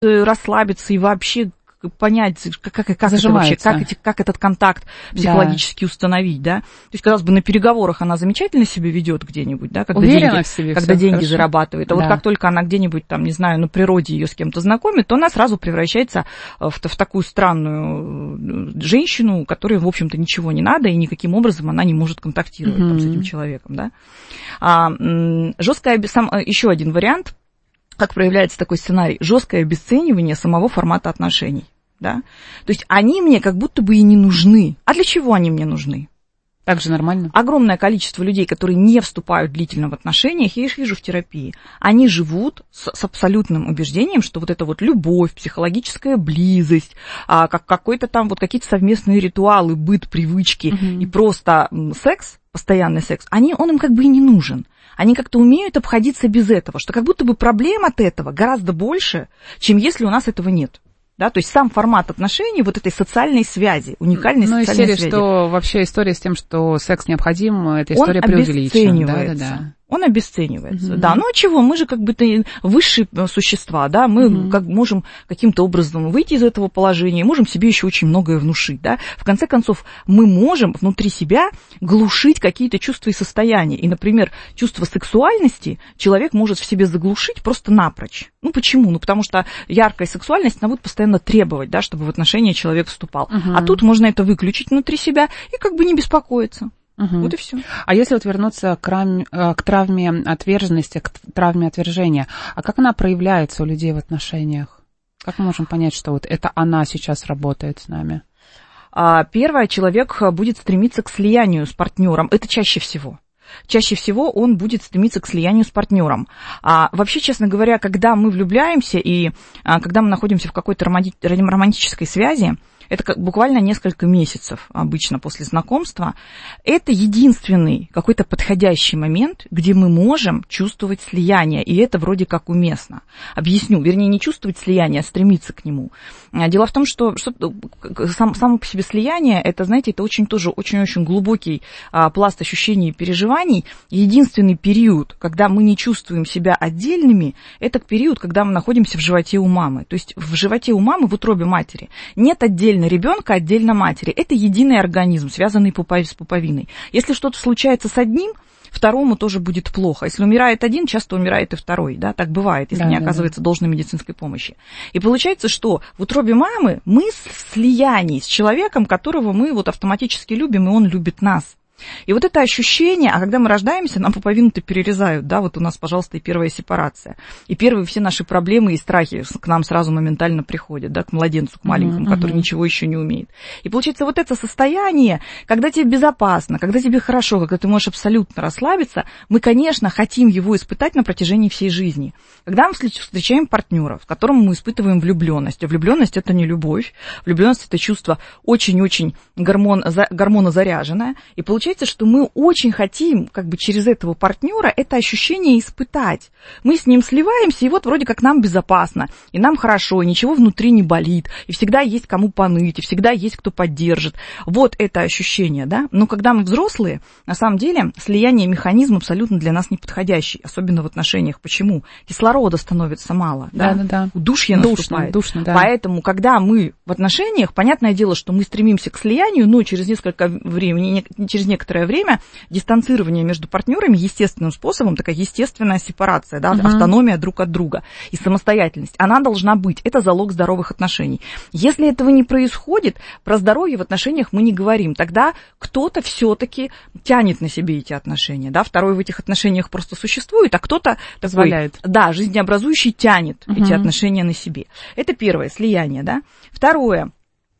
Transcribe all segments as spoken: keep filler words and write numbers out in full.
расслабиться и вообще понять, как, как, как, это вообще, как, эти, как этот контакт психологически да. установить, да. То есть, казалось бы, на переговорах она замечательно себя ведет где-нибудь, да, когда Уверена деньги, в себе, когда деньги хорошо. зарабатывает. А да. вот как только она где-нибудь там, не знаю, на природе ее с кем-то знакомит, то она сразу превращается в, в такую странную женщину, которой, в общем-то, ничего не надо, и никаким образом она не может контактировать mm-hmm. там, с этим человеком, да. А, жесткое, сам, еще один вариант, как проявляется такой сценарий, жесткое обесценивание самого формата отношений. Да? То есть они мне как будто бы и не нужны. А для чего они мне нужны? Так же нормально. Огромное количество людей, которые не вступают длительно в отношениях, я их вижу в терапии, они живут с, с абсолютным убеждением, что вот эта вот любовь, психологическая близость, а, как какой-то там вот какие-то совместные ритуалы, быт, привычки угу. и просто секс, постоянный секс, они, он им как бы и не нужен. Они как-то умеют обходиться без этого, что как будто бы проблем от этого гораздо больше, чем если у нас этого нет. Да, то есть сам формат отношений, вот этой социальной связи, уникальной ну, социальной серии, связи. Ну, что вообще история с тем, что секс необходим, это история преувеличена. Да, да, да. Он обесценивается, угу. да. Ну, а чего? Мы же как бы высшие существа, да, мы угу. как можем каким-то образом выйти из этого положения, можем себе еще очень многое внушить, да. В конце концов, мы можем внутри себя глушить какие-то чувства и состояния. И, например, чувство сексуальности человек может в себе заглушить просто напрочь. Ну, почему? Ну, потому что яркая сексуальность, она будет постоянно требовать, да, чтобы в отношения человек вступал. Угу. А тут можно это выключить внутри себя и как бы не беспокоиться. Угу. Вот и все. А если вот вернуться к, рам... к травме отверженности, к травме отвержения, а как она проявляется у людей в отношениях? Как мы можем понять, что вот это она сейчас работает с нами? Первое, человек будет стремиться к слиянию с партнером. Это чаще всего. Чаще всего он будет стремиться к слиянию с партнером. А вообще, честно говоря, когда мы влюбляемся и а, когда мы находимся в какой-то романти- романтической связи, это как буквально несколько месяцев обычно после знакомства, это единственный какой-то подходящий момент, где мы можем чувствовать слияние, и это вроде как уместно. Объясню, вернее, не чувствовать слияние, а стремиться к нему. Дело в том, что, что сам, само по себе слияние, это, знаете, это очень тоже очень-очень глубокий а, пласт ощущений и переживаний. Единственный период, когда мы не чувствуем себя отдельными, это период, когда мы находимся в животе у мамы. То есть в животе у мамы, в утробе матери, нет отдельно ребенка, отдельно матери. Это единый организм, связанный с пуповиной. Если что-то случается с одним, второму тоже будет плохо. Если умирает один, часто умирает и второй. Да? Так бывает, если да, не да, оказывается да. должной медицинской помощи. И получается, что в утробе мамы мы в слиянии с человеком, которого мы вот автоматически любим, и он любит нас. И вот это ощущение, а когда мы рождаемся, нам пуповину-то перерезают, да, вот у нас, пожалуйста, и первая сепарация. И первые все наши проблемы и страхи к нам сразу моментально приходят, да, к младенцу, к маленькому, uh-huh, который uh-huh. ничего еще не умеет. И получается вот это состояние, когда тебе безопасно, когда тебе хорошо, когда ты можешь абсолютно расслабиться, мы, конечно, хотим его испытать на протяжении всей жизни. Когда мы встречаем партнера, с которым мы испытываем влюбленность, а влюбленность это не любовь, влюбленность это чувство очень-очень гормон, гормонозаряженное, и получается, что мы очень хотим как бы через этого партнера это ощущение испытать. Мы с ним сливаемся, и вот вроде как нам безопасно, и нам хорошо, и ничего внутри не болит, и всегда есть кому поныть, и всегда есть кто поддержит. Вот это ощущение, да. Но когда мы взрослые, на самом деле слияние механизм абсолютно для нас неподходящий, особенно в отношениях. Почему? Кислорода становится мало, да, да, да. Удушье наступает. Душно, да. Поэтому, когда мы в отношениях, понятное дело, что мы стремимся к слиянию, но через несколько времени, через некоторое время дистанцирование между партнерами естественным способом, такая естественная сепарация, да, uh-huh. автономия друг от друга и самостоятельность, она должна быть. Это залог здоровых отношений. Если этого не происходит, про здоровье в отношениях мы не говорим. Тогда кто-то все-таки тянет на себе эти отношения. Да? Второй в этих отношениях просто существует, а кто-то позволяет. Такой, да, жизнеобразующий тянет uh-huh. эти отношения на себе. Это первое, слияние. Да? Второе.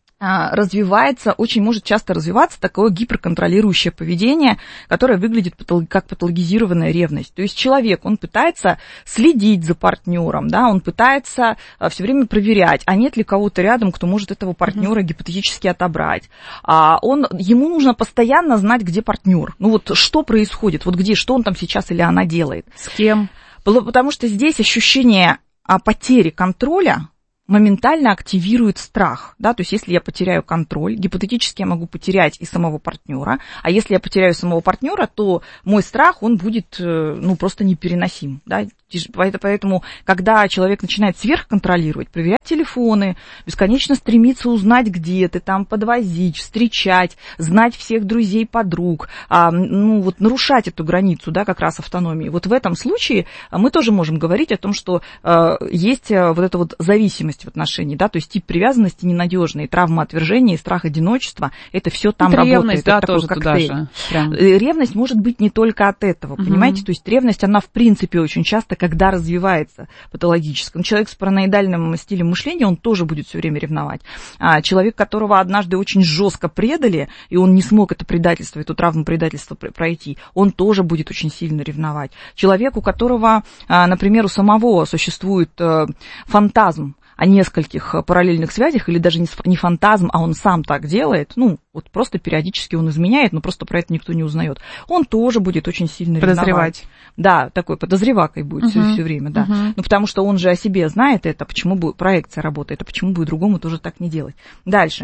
Развивается, очень может часто развиваться такое гиперконтролирующее поведение, которое выглядит как патологизированная ревность. То есть человек, он пытается следить за партнером, да, он пытается все время проверять, а нет ли кого-то рядом, кто может этого партнера mm-hmm. гипотетически отобрать. А он, ему нужно постоянно знать, где партнер. Ну вот что происходит, вот где, что он там сейчас или она делает. С кем? Потому что здесь ощущение потери контроля моментально активирует страх, да, то есть если я потеряю контроль, гипотетически я могу потерять и самого партнера, а если я потеряю самого партнера, то мой страх, он будет, ну, просто непереносим, да, Поэтому, когда человек начинает сверхконтролировать, проверять телефоны, бесконечно стремиться узнать, где ты, там, подвозить, встречать, знать всех друзей, подруг, а, ну, вот нарушать эту границу, да, как раз автономии. Вот в этом случае мы тоже можем говорить о том, что э, есть вот эта вот зависимость в отношении, да, то есть тип привязанности ненадежный, травма отвержения, страх одиночества, это все там это работает. Ревность, да, это тоже такой туда же. Прям. Ревность может быть не только от этого, угу. понимаете, то есть ревность, она в принципе очень часто, когда развивается патологически. Ну, человек с параноидальным стилем мышления, он тоже будет все время ревновать. А человек, которого однажды очень жестко предали, и он не смог это предательство, эту травму предательства пройти, он тоже будет очень сильно ревновать. Человек, у которого, например, у самого существует фантазм о нескольких параллельных связях, или даже не фантазм, а он сам так делает, ну, вот просто периодически он изменяет, но просто про это никто не узнает, он тоже будет очень сильно подозревать. Ревновать. Да, такой подозревакой будет uh-huh. все, все время, да. Uh-huh. Ну, потому что он же о себе знает это, почему бы проекция работает, а почему бы и другому тоже так не делать. Дальше.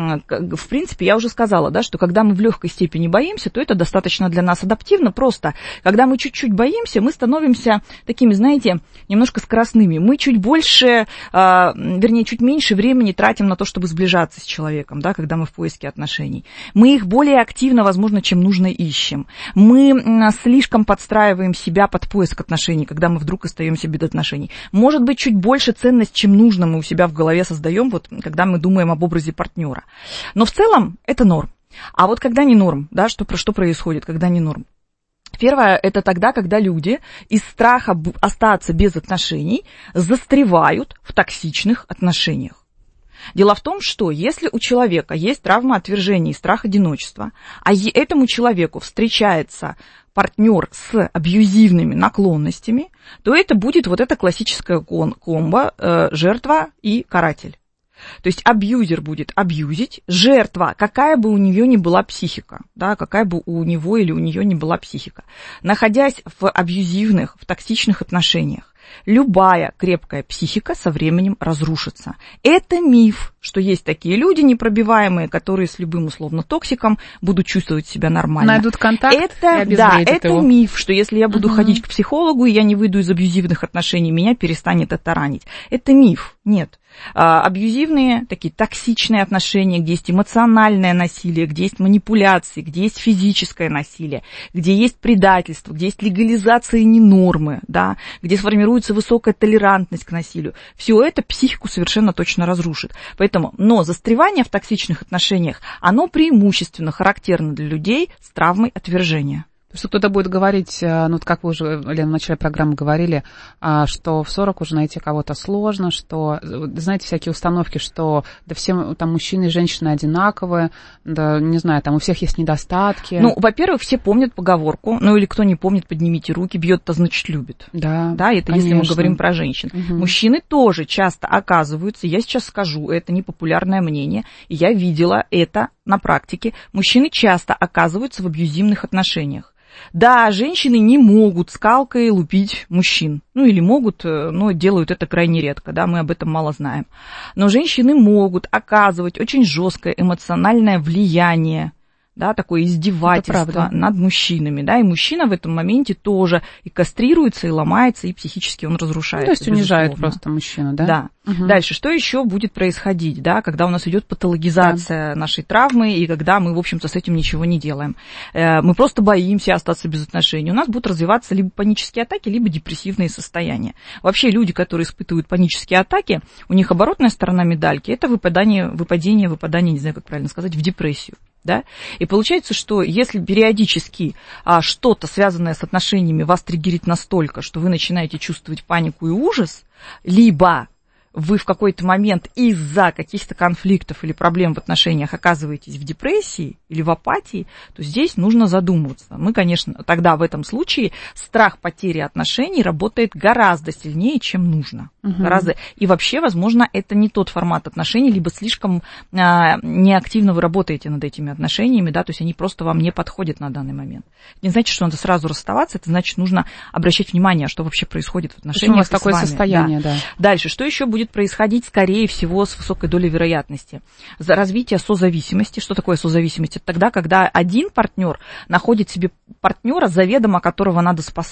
В принципе, я уже сказала, да, что когда мы в легкой степени боимся, то это достаточно для нас адаптивно. Просто, когда мы чуть-чуть боимся, мы становимся такими, знаете, немножко скоростными. Мы чуть больше, вернее, чуть меньше времени тратим на то, чтобы сближаться с человеком, да, когда мы в поиске отношений. Мы их более активно, возможно, чем нужно, ищем. Мы слишком подстраиваем себя под поиск отношений, когда мы вдруг остаемся без отношений. Может быть, чуть больше ценность, чем нужно, мы у себя в голове создаем, вот, когда мы думаем об образе партнера. Но в целом это норм. А вот когда не норм, да, что, что происходит, когда не норм? Первое, это тогда, когда люди из страха остаться без отношений застревают в токсичных отношениях. Дело в том, что если у человека есть травма отвержения и страх одиночества, а этому человеку встречается партнер с абьюзивными наклонностями, то это будет вот эта классическая комбо э, жертва и каратель. То есть абьюзер будет абьюзить, жертва, какая бы у нее ни была психика, да, какая бы у него или у нее ни была психика, находясь в абьюзивных, в токсичных отношениях, любая крепкая психика со временем разрушится. Это миф, что есть такие люди непробиваемые, которые с любым условно токсиком будут чувствовать себя нормально. Найдут контакт это, и да, это его. Миф, что если я буду угу. ходить к психологу, и я не выйду из абьюзивных отношений, меня перестанет это ранить. Это миф. Нет. Абьюзивные, такие токсичные отношения, где есть эмоциональное насилие, где есть манипуляции, где есть физическое насилие, где есть предательство, где есть легализация ненормы, да, где сформируется высокая толерантность к насилию. Все это психику совершенно точно разрушит. Поэтому, но застревание в токсичных отношениях, оно преимущественно характерно для людей с травмой отвержения. Что кто-то будет говорить, ну, как вы уже, Лена, в начале программы говорили, что в сорок уже найти кого-то сложно, что, знаете, всякие установки, что да все там мужчины и женщины одинаковые, да, не знаю, там у всех есть недостатки. Ну, во-первых, все помнят поговорку, ну, или кто не помнит, поднимите руки, бьет-то, значит, любит. Да, да, это конечно. Если мы говорим про женщин. Угу. Мужчины тоже часто оказываются, я сейчас скажу, это непопулярное мнение, и я видела это на практике, мужчины часто оказываются в абьюзивных отношениях. Да, женщины не могут скалкой лупить мужчин. Ну, или могут, но делают это крайне редко, да, мы об этом мало знаем. Но женщины могут оказывать очень жесткое эмоциональное влияние, да, такое издевательство над мужчинами, да, и мужчина в этом моменте тоже и кастрируется, и ломается, и психически он разрушается. Ну, то есть унижает просто мужчину, да? Да. Угу. Дальше, что еще будет происходить, да, когда у нас идет патологизация да. нашей травмы, и когда мы, в общем-то, с этим ничего не делаем. Мы просто боимся остаться без отношений. У нас будут развиваться либо панические атаки, либо депрессивные состояния. Вообще люди, которые испытывают панические атаки, у них оборотная сторона медальки – это выпадание, выпадение, выпадание, не знаю, как правильно сказать, в депрессию. Да? И получается, что если периодически а, что-то, связанное с отношениями, вас триггерит настолько, что вы начинаете чувствовать панику и ужас, либо вы в какой-то момент из-за каких-то конфликтов или проблем в отношениях оказываетесь в депрессии или в апатии, то здесь нужно задумываться. Мы, конечно, тогда в этом случае страх потери отношений работает гораздо сильнее, чем нужно. Угу. Гораздо. И вообще, возможно, это не тот формат отношений, либо слишком а, неактивно вы работаете над этими отношениями, да, то есть они просто вам не подходят на данный момент. Это не значит, что надо сразу расставаться, это значит, нужно обращать внимание, что вообще происходит в отношениях. У вас такое состояние, да. да. Дальше, что еще будет происходить, скорее всего, с высокой долей вероятности? За развитие созависимости. Что такое созависимость? Это тогда, когда один партнер находит себе партнера, заведомо которого надо спасать.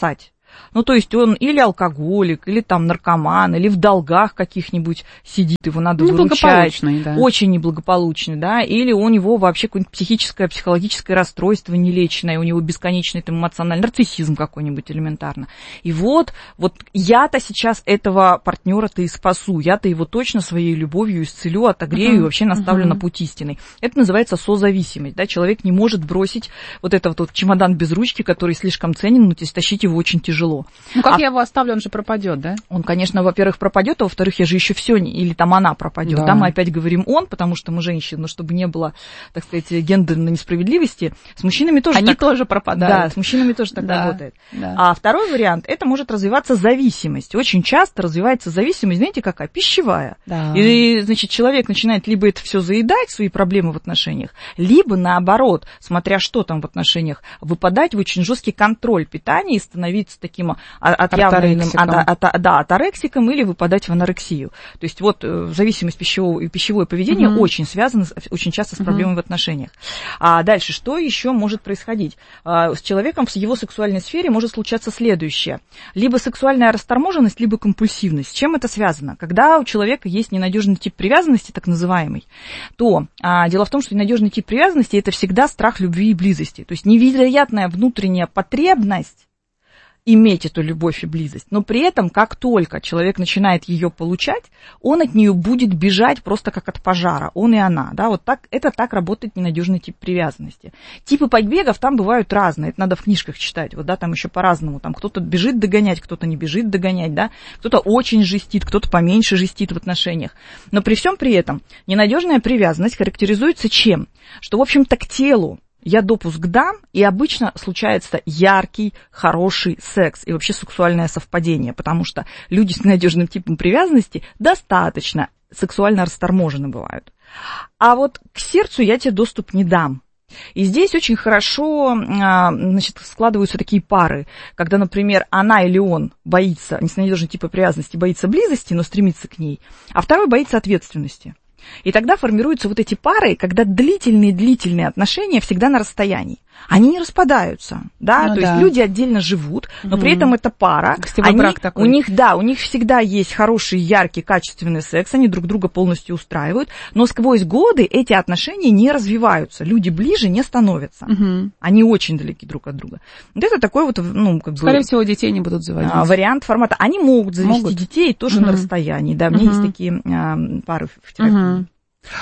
Ну, то есть он или алкоголик, или там наркоман, или в долгах каких-нибудь сидит, его надо выручать. Да. Очень неблагополучный, да, или у него вообще какое-нибудь психическое, психологическое расстройство нелеченное, у него бесконечный там эмоциональный нарциссизм какой-нибудь элементарно. И вот, вот я-то сейчас этого партнера-то и спасу, я-то его точно своей любовью исцелю, отогрею uh-huh. и вообще наставлю uh-huh. на путь истинный. Это называется созависимость, да, человек не может бросить вот этот вот чемодан без ручки, который слишком ценен, но тащить его очень тяжело. Ну, как а я его оставлю, он же пропадет, да? Он, конечно, во-первых, пропадет, а во-вторых, я же еще все, или там она пропадет. Да. Да, мы опять говорим он, потому что мы женщины, но чтобы не было, так сказать, гендерной несправедливости, с мужчинами тоже Они так... тоже пропадают. Да, с мужчинами тоже так да. работает. Да. А второй вариант, это может развиваться зависимость. Очень часто развивается зависимость, знаете, какая? Пищевая. Да. И, значит, человек начинает либо это все заедать, свои проблемы в отношениях, либо, наоборот, смотря что там в отношениях, выпадать в очень жесткий контроль питания и становиться таким отъявленным да, аторексиком или выпадать в анорексию. То есть вот зависимость пищевого и пищевое поведение mm-hmm. очень связано очень часто с проблемами mm-hmm. в отношениях. А дальше, что еще может происходить? А, с человеком в его сексуальной сфере может случаться следующее. Либо сексуальная расторможенность, либо компульсивность. С чем это связано? Когда у человека есть ненадежный тип привязанности, так называемый, то а, дело в том, что ненадежный тип привязанности – это всегда страх любви и близости. То есть невероятная внутренняя потребность иметь эту любовь и близость, но при этом, как только человек начинает ее получать, он от нее будет бежать просто как от пожара, он и она, да, вот так, это так работает ненадежный тип привязанности. Типы побегов там бывают разные, это надо в книжках читать, вот, да, там еще по-разному, там кто-то бежит догонять, кто-то не бежит догонять, да, кто-то очень жестит, кто-то поменьше жестит в отношениях, но при всем при этом ненадежная привязанность характеризуется чем? Что, в общем-то, к телу я допуск дам, и обычно случается яркий, хороший секс и вообще сексуальное совпадение, потому что люди с ненадежным типом привязанности достаточно сексуально расторможены бывают. А вот к сердцу я тебе доступ не дам. И здесь очень хорошо, значит, складываются такие пары, когда, например, она или он боится, не с ненадежным типом привязанности, боится близости, но стремится к ней, а второй боится ответственности. И тогда формируются вот эти пары, когда длительные-длительные отношения всегда на расстоянии. Они не распадаются, да, ну, то да. есть люди отдельно живут, но угу. при этом это пара. Гостевой брак такой. У них, да, у них всегда есть хороший, яркий, качественный секс, они друг друга полностью устраивают, но сквозь годы эти отношения не развиваются, люди ближе не становятся, угу. они очень далеки друг от друга. Вот это такой вот, ну, как бы... Скорее всего, детей не будут заводить. Вариант формата. Они могут завести могут. детей тоже угу. на расстоянии, да, у меня угу. есть такие а, пары в терапии. Угу.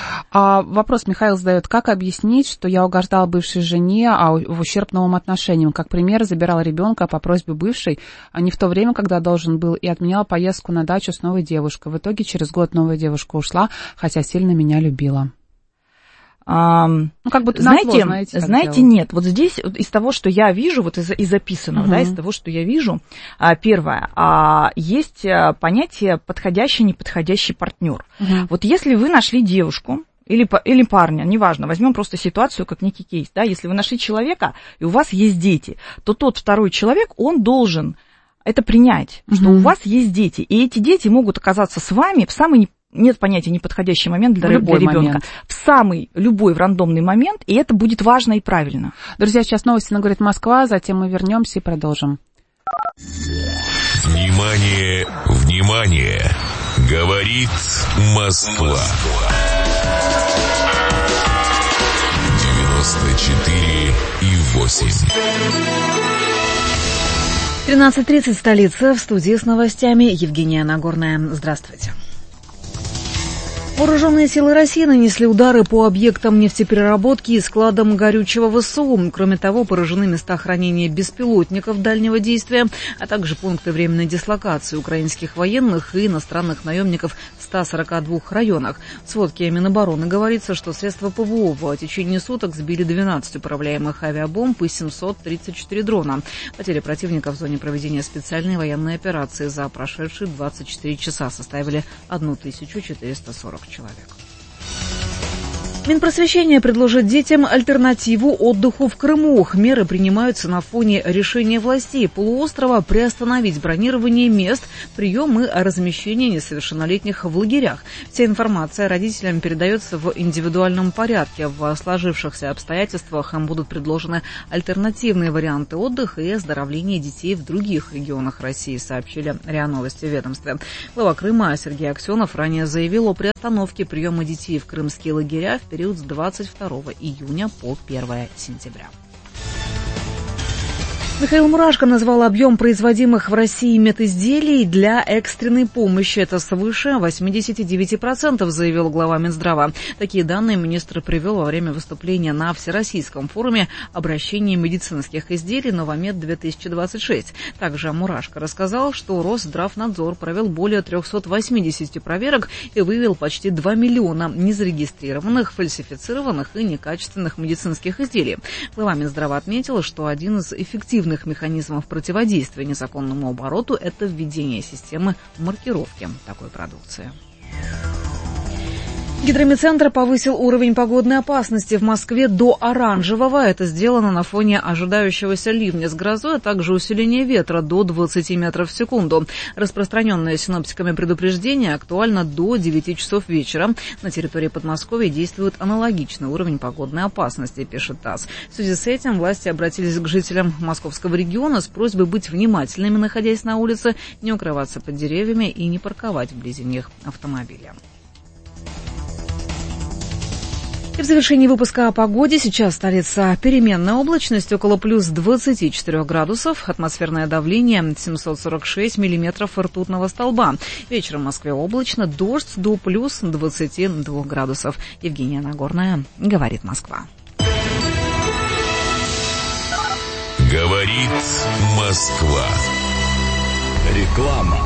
А вопрос Михаил задает: как объяснить, что я угождал бывшей жене, а в ущерб новым отношениям? Как пример, забирал ребенка по просьбе бывшей, а не в то время, когда должен был, и отменял поездку на дачу с новой девушкой. В итоге через год новая девушка ушла, хотя сильно меня любила. А, ну, как будто знаете, назло, знаете, знаете нет, вот здесь из того, что я вижу, вот из, из записанного, uh-huh. да, из того, что я вижу, первое, есть понятие подходящий, неподходящий партнер. Uh-huh. Вот если вы нашли девушку, или, или парня, неважно, возьмем просто ситуацию как некий кейс, да, если вы нашли человека, и у вас есть дети, то тот второй человек, он должен это принять, uh-huh. что у вас есть дети, и эти дети могут оказаться с вами в самый нет понятия неподходящий момент для, для ребенка. Момент. В самый любой в рандомный момент, и это будет важно и правильно. Друзья, сейчас новости на «Говорит Москва», затем мы вернемся и продолжим. Внимание, внимание! Говорит Москва. девяносто четыре и восемь. тринадцать тридцать, столица, в студии с новостями Евгения Нагорная. Здравствуйте. Вооруженные силы России нанесли удары по объектам нефтепереработки и складам горючего ВСУ. Кроме того, поражены места хранения беспилотников дальнего действия, а также пункты временной дислокации украинских военных и иностранных наемников в ста сорока двух районах. В сводке Минобороны говорится, что средства ПВО в течение суток сбили двенадцать управляемых авиабомб и семьсот тридцать четыре дрона. Потери противника в зоне проведения специальной военной операции за прошедшие двадцать четыре часа составили тысячу четыреста сорок человек. Минпросвещение предложит детям альтернативу отдыху в Крыму. Меры принимаются на фоне решения властей полуострова приостановить бронирование мест, прием и размещение несовершеннолетних в лагерях. Вся информация родителям передается в индивидуальном порядке. В сложившихся обстоятельствах им будут предложены альтернативные варианты отдыха и оздоровления детей в других регионах России, сообщили РИА Новости в ведомстве. Глава Крыма Сергей Аксенов ранее заявил о приостановке приема детей в крымские лагеря в период с двадцать второго июня по первое сентября. Михаил Мурашко назвал объем производимых в России медизделий для экстренной помощи. Это свыше восемьдесят девять процентов, заявил глава Минздрава. Такие данные министр привел во время выступления на Всероссийском форуме обращения медицинских изделий «Новомед-две тысячи двадцать шесть». Также Мурашко рассказал, что Росздравнадзор провел более триста восемьдесят проверок и выявил почти два миллиона незарегистрированных, фальсифицированных и некачественных медицинских изделий. Глава Минздрава отметила, что один из эффективных механизмов противодействия незаконному обороту – это введение системы маркировки такой продукции. Гидрометцентр повысил уровень погодной опасности в Москве до оранжевого. Это сделано на фоне ожидающегося ливня с грозой, а также усиления ветра до двадцати метров в секунду. Распространенное синоптиками предупреждение актуально до девяти часов вечера. На территории Подмосковья действует аналогичный уровень погодной опасности, пишет ТАСС. В связи с этим власти обратились к жителям московского региона с просьбой быть внимательными, находясь на улице, не укрываться под деревьями и не парковать вблизи них автомобили. И в завершении выпуска о погоде. Сейчас столица переменная облачность, около плюс двадцати четырёх градусов. Атмосферное давление семьсот сорок шесть миллиметров ртутного столба. Вечером в Москве облачно, дождь до плюс двадцати двух градусов. Евгения Нагорная, говорит Москва. Говорит Москва. Реклама.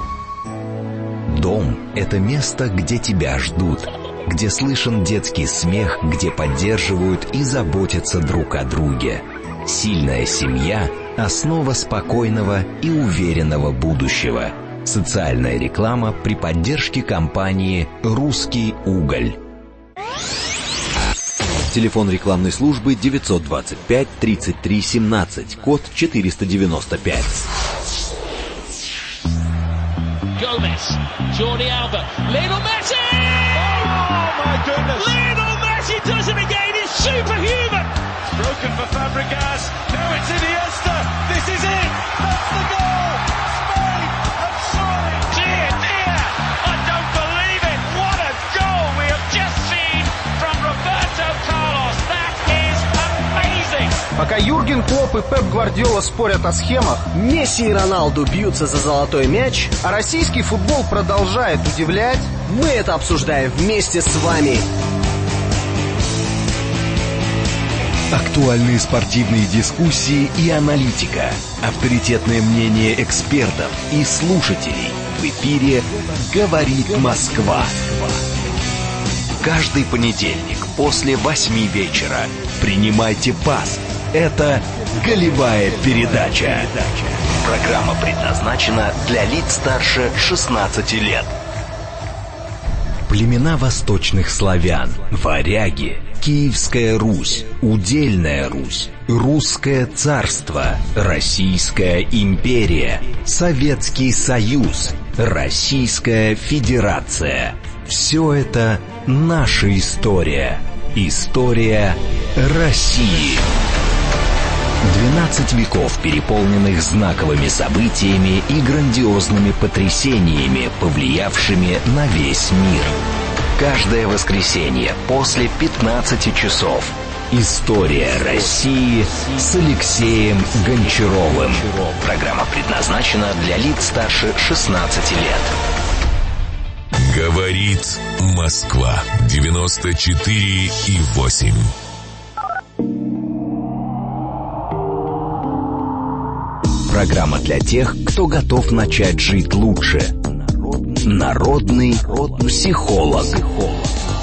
Дом – это место, где тебя ждут, где слышен детский смех, где поддерживают и заботятся друг о друге. Сильная семья – основа спокойного и уверенного будущего. Социальная реклама при поддержке компании «Русский уголь». Телефон рекламной службы девятьсот двадцать пять тридцать три семнадцать, код четыреста девяносто пять. Gomez, Jordi Alba, Lionel Messi! Oh my goodness! Lionel Messi does it again, it's superhuman! It's broken for Fabregas, now it's Iniesta, this is it! That's the goal! Spain have soared! Dear, dear, I don't believe it! What a goal we have just seen from Roberto Carlos! That is amazing! Пока Юрген Клопп и Пеп Гвардиола спорят о схемах, Месси и Роналду бьются за золотой мяч, а российский футбол продолжает удивлять, мы это обсуждаем вместе с вами. Актуальные спортивные дискуссии и аналитика, авторитетное мнение экспертов и слушателей. В эфире «Говорит Москва». Каждый понедельник после восьми вечера принимайте пас. Это «Голевая передача». Программа предназначена для лиц старше шестнадцати лет. Племена восточных славян, варяги, Киевская Русь, Удельная Русь, Русское царство, Российская империя, Советский Союз, Российская Федерация. Все это наша история. История России. двенадцать веков, переполненных знаковыми событиями и грандиозными потрясениями, повлиявшими на весь мир. Каждое воскресенье после пятнадцати часов. История России с Алексеем Гончаровым. Программа предназначена для лиц старше шестнадцати лет. Говорит Москва. девяносто четыре и восемь. Программа для тех, кто готов начать жить лучше. Народный психолог.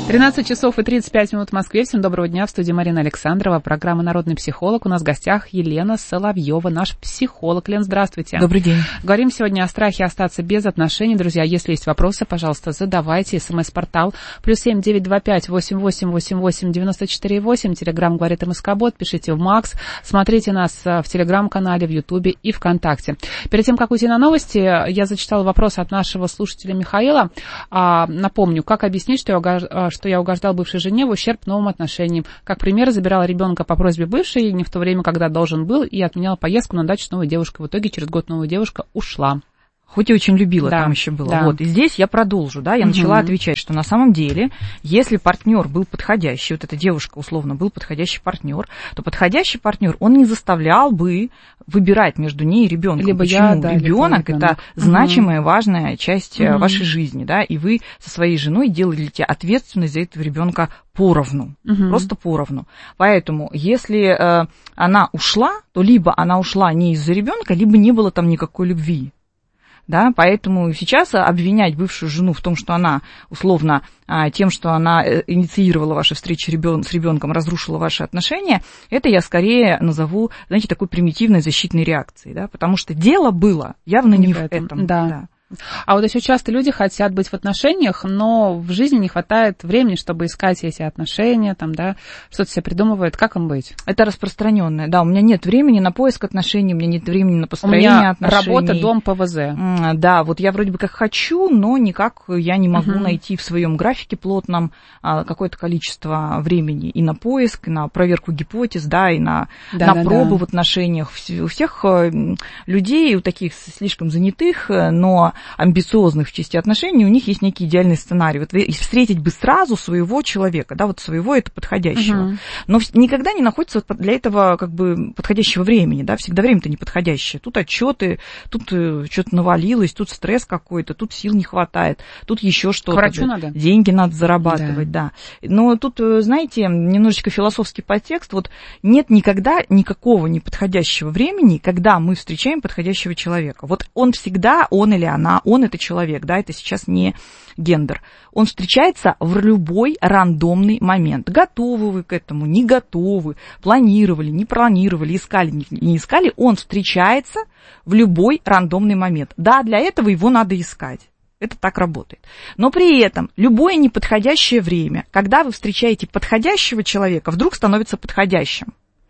тринадцать часов и тридцать пять минут в Москве. Всем доброго дня. В студии Марина Александрова. Программа «Народный психолог». У нас в гостях Елена Соловьева, наш психолог. Лен, здравствуйте. Добрый день. Говорим сегодня о страхе остаться без отношений. Друзья, если есть вопросы, пожалуйста, задавайте. СМС-портал плюс семь девять два пять восемь восемь восемь восемь девяносто четыре восемь. Телеграм говорит МСК-бот. Пишите в Макс. Смотрите нас в Телеграм-канале, в Ютубе и ВКонтакте. Перед тем, как уйти на новости, я зачитала вопрос от нашего слушателя Михаила. Напомню, как объяснить, что я что я угождал бывшей жене в ущерб новым отношениям. Как пример, забирала ребенка по просьбе бывшей, не в то время, когда должен был, и отменяла поездку на дачу с новой девушкой. В итоге через год новая девушка ушла. Хоть и очень любила, да, там еще было. Да. Вот, и здесь я продолжу, да, я угу. начала отвечать, что на самом деле, если партнер был подходящий, вот эта девушка условно был подходящий партнер, то подходящий партнер, он не заставлял бы выбирать между ней и ребенком. Либо Почему? я, да, Ребенок либо это значимая, угу. важная часть угу. вашей жизни, да, и вы со своей женой делаете ответственность за этого ребенка поровну, угу. просто поровну. Поэтому, если э, она ушла, то либо она ушла не из-за ребенка, либо не было там никакой любви. Да, поэтому сейчас обвинять бывшую жену в том, что она, условно, тем, что она инициировала ваши встречи с ребенком, разрушила ваши отношения, это я скорее назову, знаете, такой примитивной защитной реакцией, да, потому что дело было явно не, не в этом. этом да. Да. А вот еще часто люди хотят быть в отношениях, но в жизни не хватает времени, чтобы искать эти отношения, там, да, что-то себе придумывают. Как им быть? Это распространенное. Да, у меня нет времени на поиск отношений, у меня нет времени на построение у меня отношений. Работа, дом, ПВЗ. Да, вот я вроде бы как хочу, но никак я не могу uh-huh. найти в своем графике плотном какое-то количество времени и на поиск, и на проверку гипотез, да, и на, да, на да, пробы да. в отношениях. У всех людей, у таких слишком занятых, но амбициозных в части отношений, у них есть некий идеальный сценарий. Вот встретить бы сразу своего человека, да, вот своего это подходящего. Uh-huh. Но никогда не находится для этого как бы подходящего времени, да, всегда время-то неподходящее. Тут отчеты, тут что-то навалилось, тут стресс какой-то, тут сил не хватает, тут еще что-то. К врачу надо. Деньги надо зарабатывать, да. да. Но тут, знаете, немножечко философский подтекст. Вот нет никогда никакого неподходящего времени, когда мы встречаем подходящего человека. Вот он всегда, он или она, он это человек, да, это сейчас не гендер. Он встречается в любой рандомный момент. Готовы вы к этому, не готовы, планировали, не планировали, искали, не искали, он встречается в любой рандомный момент. Да, для этого его надо искать. Это так работает. Но при этом любое неподходящее время, когда вы встречаете подходящего человека, вдруг становится подходящим.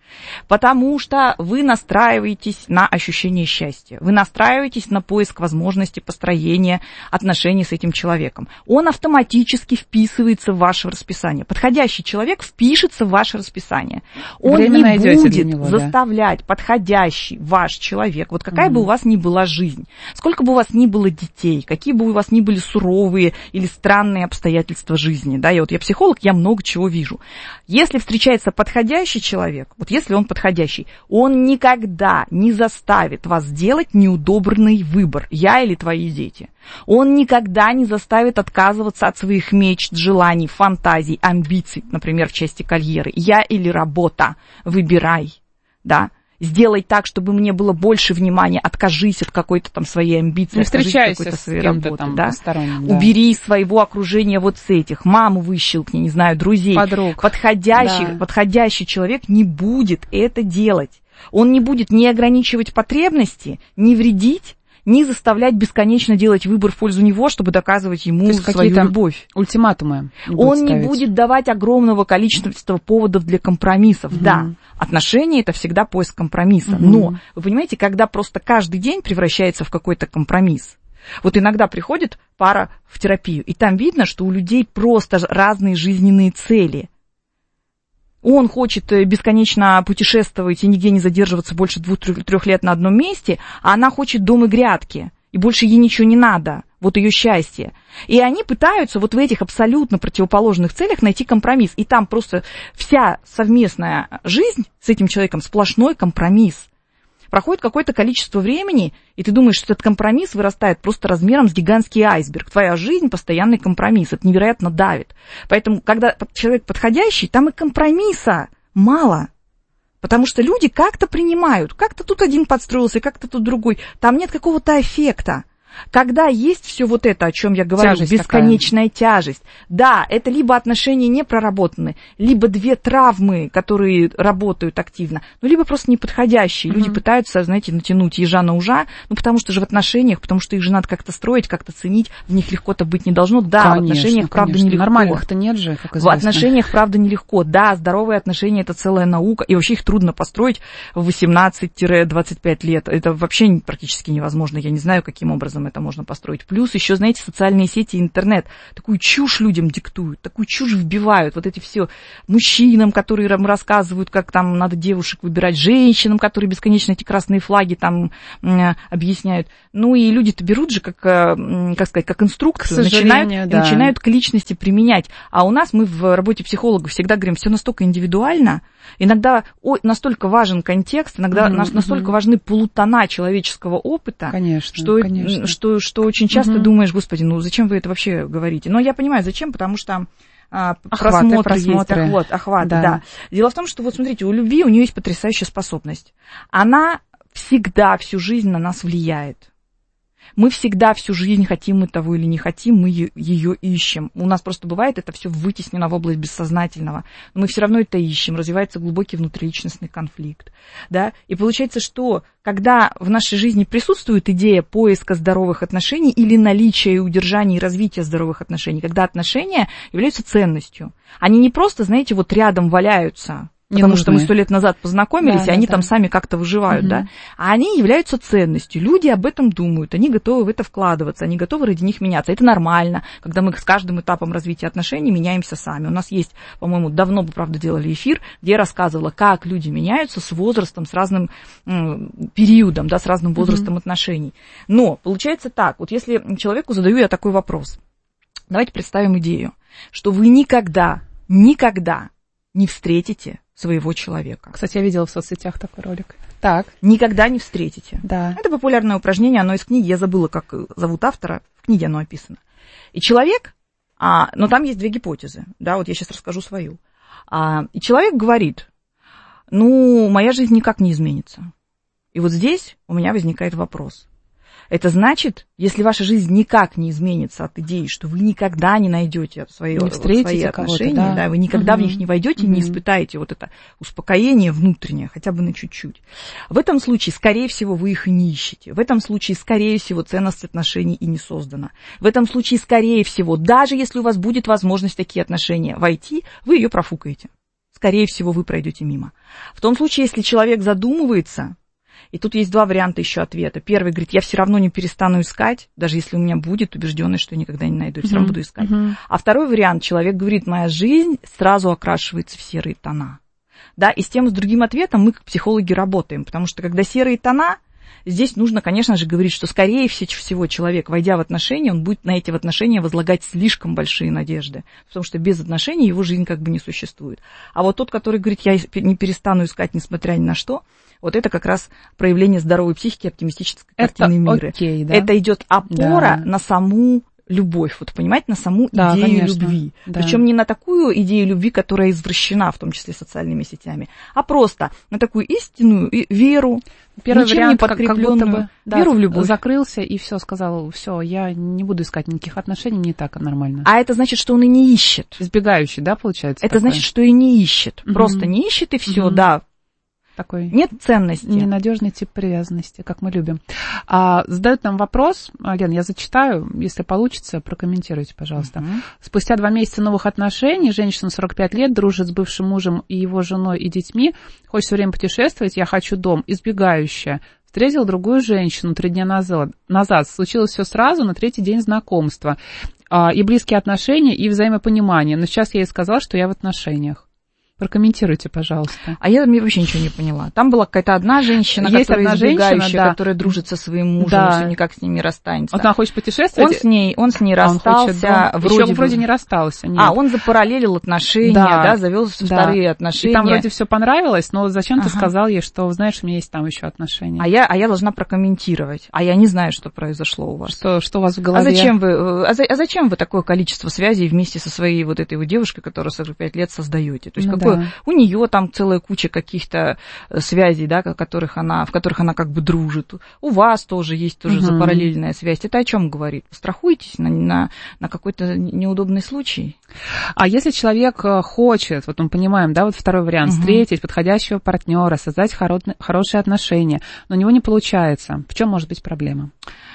Потому что вы настраиваетесь на ощущение счастья, вы настраиваетесь на поиск возможности построения отношений с этим человеком. Он автоматически вписывается в ваше расписание. Подходящий человек впишется в ваше расписание. Он Время не будет него, заставлять да. подходящий ваш человек, вот какая mm-hmm. бы у вас ни была жизнь, сколько бы у вас ни было детей, какие бы у вас ни были суровые или странные обстоятельства жизни. Да, я вот я психолог, я много чего вижу. Если встречается подходящий человек, вот если он подходящий, он никогда не заставит вас сделать неудобный выбор, я или твои дети. Он никогда не заставит отказываться от своих мечт, желаний, фантазий, амбиций, например, в части карьеры. Я или работа, выбирай, да. Сделай так, чтобы мне было больше внимания, откажись от какой-то там своей амбиции, не откажись от какой-то своей работы, там да? да? Убери из своего окружения вот с этих, маму выщелкни, не знаю, друзей. Подруг. Подходящий, да. подходящий человек не будет это делать. Он не будет ни ограничивать потребности, ни вредить, не заставлять бесконечно делать выбор в пользу него, чтобы доказывать ему свою любовь. Ультиматумы. Он не будет давать огромного количества поводов для компромиссов. Угу. Да, отношения – это всегда поиск компромисса. Угу. Но, вы понимаете, когда просто каждый день превращается в какой-то компромисс, вот иногда приходит пара в терапию, и там видно, что у людей просто разные жизненные цели. Он хочет бесконечно путешествовать и нигде не задерживаться больше двух-трех лет на одном месте, а она хочет дом и грядки, и больше ей ничего не надо, вот ее счастье. И они пытаются вот в этих абсолютно противоположных целях найти компромисс, и там просто вся совместная жизнь с этим человеком сплошной компромисс. Проходит какое-то количество времени, и ты думаешь, что этот компромисс вырастает просто размером с гигантский айсберг. Твоя жизнь – постоянный компромисс, это невероятно давит. Поэтому, когда человек подходящий, там и компромисса мало. Потому что люди как-то принимают, как-то тут один подстроился, как-то тут другой. Там нет какого-то эффекта. Когда есть все вот это, о чем я говорю, тяжесть бесконечная такая. тяжесть, да, это либо отношения не проработаны, либо две травмы, которые работают активно, ну, либо просто неподходящие. Mm-hmm. Люди пытаются, знаете, натянуть ежа на ужа, ну, потому что же в отношениях, потому что их же надо как-то строить, как-то ценить, в них легко-то быть не должно. Да, конечно, в отношениях, правда, конечно. нелегко. Нормальных-то нет же, как известно. В отношениях, правда, нелегко. Да, здоровые отношения – это целая наука, и вообще их трудно построить в восемнадцать-двадцать пять лет. Это вообще практически невозможно. Я не знаю, каким образом это можно построить. Плюс еще, знаете, социальные сети, интернет. Такую чушь людям диктуют, такую чушь вбивают. Вот эти все мужчинам, которые рассказывают, как там надо девушек выбирать, женщинам, которые бесконечно эти красные флаги там объясняют. Ну и люди-то берут же, как, как сказать, как инструкцию, начинают, да. начинают к личности применять. А у нас, мы в работе психологов всегда говорим, все настолько индивидуально, иногда о, настолько важен контекст, иногда mm-hmm, настолько mm-hmm. важны полутона человеческого опыта, конечно, что, конечно. Что, что очень часто mm-hmm. думаешь, господи, ну зачем вы это вообще говорите? Но я понимаю, зачем, потому что а, охваты, просмотры, просмотры есть, охват, охваты, да. да. Дело в том, что вот смотрите, у любви у нее есть потрясающая способность. Она всегда всю жизнь на нас влияет. Мы всегда всю жизнь, хотим мы того или не хотим, мы ее ищем. У нас просто бывает это все вытеснено в область бессознательного. Но мы все равно это ищем, развивается глубокий внутриличностный конфликт. Да? И получается, что когда в нашей жизни присутствует идея поиска здоровых отношений или наличия и удержания и развития здоровых отношений, когда отношения являются ценностью, они не просто, знаете, вот рядом валяются, Не потому нужны. что мы сто лет назад познакомились, да, и они да, там да. сами как-то выживают, угу. да, а они являются ценностью. Люди об этом думают, они готовы в это вкладываться, они готовы ради них меняться. Это нормально, когда мы с каждым этапом развития отношений меняемся сами. У нас есть, по-моему, давно бы, правда, делали эфир, где я рассказывала, как люди меняются с возрастом, с разным м, периодом, да, с разным возрастом угу. отношений. Но получается так, вот если человеку задаю я такой вопрос, давайте представим идею, что вы никогда, никогда не встретите своего человека. Кстати, я видела в соцсетях такой ролик. Так. Никогда не встретите. Да. Это популярное упражнение, оно из книги, я забыла, как зовут автора, в книге оно описано. И человек, а, но там есть две гипотезы, да, вот я сейчас расскажу свою. А, и человек говорит, ну, моя жизнь никак не изменится. И вот здесь у меня возникает вопрос. Это значит, если ваша жизнь никак не изменится от идеи, что вы никогда не найдете свои, не свои отношения, да? Да, вы никогда угу. в них не войдете, угу. не испытаете вот это успокоение внутреннее, хотя бы на чуть-чуть. В этом случае, скорее всего, вы их и не ищете. В этом случае, скорее всего, ценность отношений и не создана. В этом случае, скорее всего, даже если у вас будет возможность в такие отношения войти, вы ее профукаете. Скорее всего, вы пройдете мимо. В том случае, если человек задумывается... И тут есть два варианта еще ответа. Первый говорит, я все равно не перестану искать, даже если у меня будет убежденность, что я никогда не найду, я все равно буду искать. Uh-huh. А второй вариант, человек говорит, моя жизнь сразу окрашивается в серые тона. Да, и с тем, и с другим ответом мы, как психологи, работаем, потому что когда серые тона, здесь нужно, конечно же, говорить, что скорее всего человек, войдя в отношения, он будет на эти отношения возлагать слишком большие надежды, потому что без отношений его жизнь как бы не существует. А вот тот, который говорит, я не перестану искать, несмотря ни на что, вот это как раз проявление здоровой психики, оптимистической картины мира. Окей, да? Это идет опора да. на саму любовь, вот понимаете, на саму да, идею конечно. любви. Да. Причем не на такую идею любви, которая извращена, в том числе социальными сетями, а просто на такую истинную веру, Первый ничем вариант, не подкрепленную как, как будто бы, да, веру в любовь. Закрылся и все, сказал, все, я не буду искать никаких отношений, не так нормально. А это значит, что он и не ищет. Избегающий, да, получается? Это такой? значит, что и не ищет. Угу. Просто не ищет и все, угу. да. Такой нет ценности. Ненадежный тип привязанности, как мы любим. А, задают нам вопрос, Лен, я зачитаю, если получится, прокомментируйте, пожалуйста. Uh-huh. Спустя два месяца новых отношений женщина сорок пять лет дружит с бывшим мужем и его женой и детьми, хочет все время путешествовать, я хочу дом, избегающая. Встретил другую женщину три дня назад. назад. Случилось все сразу, на третий день знакомства. А, и близкие отношения, и взаимопонимание. Но сейчас я ей сказала, что я в отношениях. Прокомментируйте, пожалуйста. А я вообще ничего не поняла. Там была какая-то одна женщина, Есть которая одна избегающая, женщина, да. которая дружит со своим мужем, да. все никак с ним не расстанется. Вот она хочет путешествовать. Он с ней, он с ней расстался. Он вроде Еще бы... вроде не расстался. Нет. А, он запараллелил отношения, да, да завел да. вторые отношения. И там вроде все понравилось, но зачем ага. ты сказал ей, что, знаешь, у меня есть там еще отношения. А я, а я должна прокомментировать. А я не знаю, что произошло у вас. Что, что у вас в голове? А зачем вы, а, за, а зачем вы такое количество связей вместе со своей вот этой вот девушкой, которую сорок пять лет создаете? То есть ну, какой поскольку да. у нее там целая куча каких-то связей, да, которых она, в которых она как бы дружит. У вас тоже есть тоже угу. параллельная связь. Это о чем говорит? Вы страхуетесь на, на, на какой-то неудобный случай? А если человек хочет, вот мы понимаем, да, вот второй вариант, угу. встретить подходящего партнера, создать хоро- хорошие отношения, но у него не получается, в чем может быть проблема?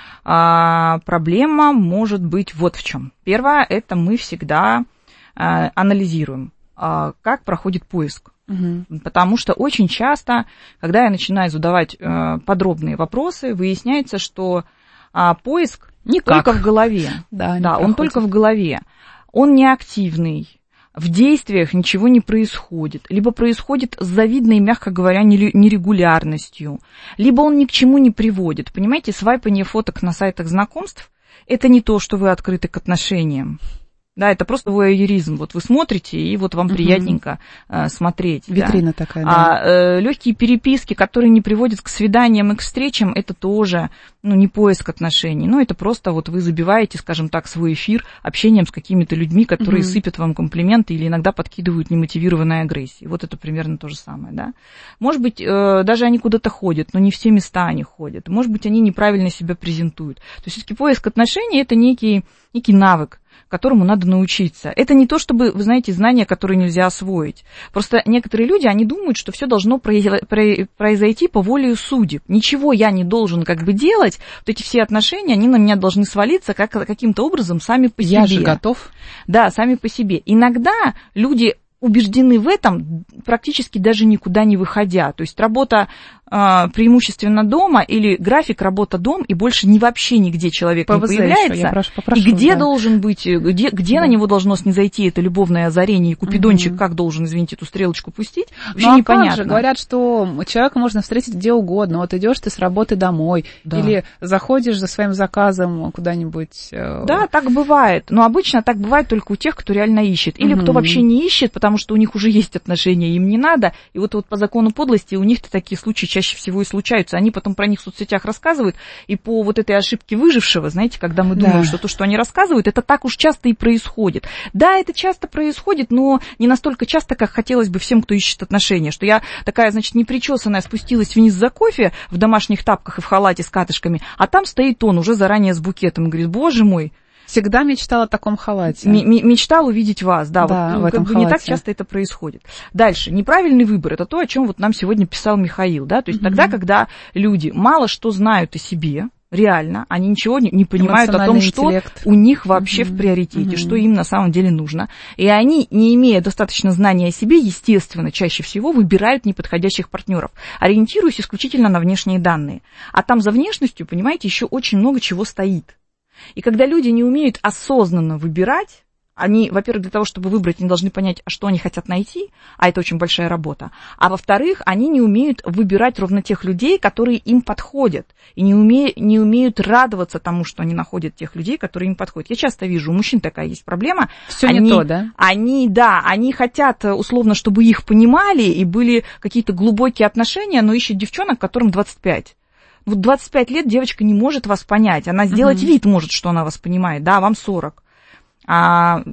А, проблема может быть вот в чем. Первое, это мы всегда а, анализируем, а, как проходит поиск. Угу. Потому что очень часто, когда я начинаю задавать а, подробные вопросы, выясняется, что а, поиск Никак. только в голове. Да, да он только в голове. Он не активный. В действиях ничего не происходит, либо происходит с завидной, мягко говоря, нерегулярностью, либо он ни к чему не приводит. Понимаете, свайпание фоток на сайтах знакомств – это не то, что вы открыты к отношениям. Да, это просто вояеризм. Вот вы смотрите, и вот вам угу. приятненько э, смотреть. Витрина да. такая, да. А э, легкие переписки, которые не приводят к свиданиям и к встречам, это тоже, ну, не поиск отношений. Ну, это просто вот вы забиваете, скажем так, свой эфир общением с какими-то людьми, которые угу. сыпят вам комплименты или иногда подкидывают немотивированной агрессией. Вот это примерно то же самое, да. Может быть, э, даже они куда-то ходят, но не в все места они ходят. Может быть, они неправильно себя презентуют. То есть, все-таки поиск отношений – это некий, некий навык, которому надо научиться. Это не то, чтобы, вы знаете, знания, которые нельзя освоить. Просто некоторые люди, они думают, что все должно произойти по воле судеб. Ничего я не должен как бы делать. Вот эти все отношения, они на меня должны свалиться как, каким-то образом сами по себе. Я же готов. Да, сами по себе. Иногда люди убеждены в этом, практически даже никуда не выходя. То есть работа э, преимущественно дома или график работа-дом, и больше ни вообще нигде человек ПВЗ не появляется. Еще, я прошу, попрошу, и где да. должен быть, где, где да. на него должно снизойти это любовное озарение, и Купидончик угу. как должен, извините, эту стрелочку пустить, вообще ну, а непонятно. Как же? Говорят, что человека можно встретить где угодно. Вот идешь ты с работы домой, да. или заходишь за своим заказом куда-нибудь. Да, так бывает. Но обычно так бывает только у тех, кто реально ищет. Или угу. кто вообще не ищет, потому что у них уже есть отношения, им не надо. И вот, вот по закону подлости у них-то такие случаи чаще всего и случаются. Они потом про них в соцсетях рассказывают, и по вот этой ошибке выжившего, знаете, когда мы думаем, да. что то, что они рассказывают, это так уж часто и происходит. Да, это часто происходит, но не настолько часто, как хотелось бы всем, кто ищет отношения. Что я такая, значит, непричесанная спустилась вниз за кофе в домашних тапках и в халате с катышками, а там стоит он уже заранее с букетом и говорит: боже мой, всегда мечтала о таком халате. М- мечтал увидеть вас, да, да вот в этом как бы не халате. Так часто это происходит. Дальше, неправильный выбор, это то, о чем вот нам сегодня писал Михаил, да, то есть mm-hmm. тогда, когда люди мало что знают о себе, реально, они ничего не, не понимают о том, интеллект. Что у них вообще mm-hmm. в приоритете, mm-hmm. что им на самом деле нужно. И они, не имея достаточно знаний о себе, естественно, чаще всего выбирают неподходящих партнеров, ориентируясь исключительно на внешние данные. А там за внешностью, понимаете, еще очень много чего стоит. И когда люди не умеют осознанно выбирать, они, во-первых, для того, чтобы выбрать, они должны понять, что они хотят найти, а это очень большая работа. А во-вторых, они не умеют выбирать ровно тех людей, которые им подходят. И не, уме, не умеют радоваться тому, что они находят тех людей, которые им подходят. Я часто вижу, у мужчин такая есть проблема. Все они, не то, да? Они, да, они хотят, условно, чтобы их понимали, и были какие-то глубокие отношения, но ищут девчонок, которым двадцать пять. Вот двадцать пять лет девочка не может вас понять. Она сделать uh-huh. вид может, что она вас понимает. Да, вам сорок. А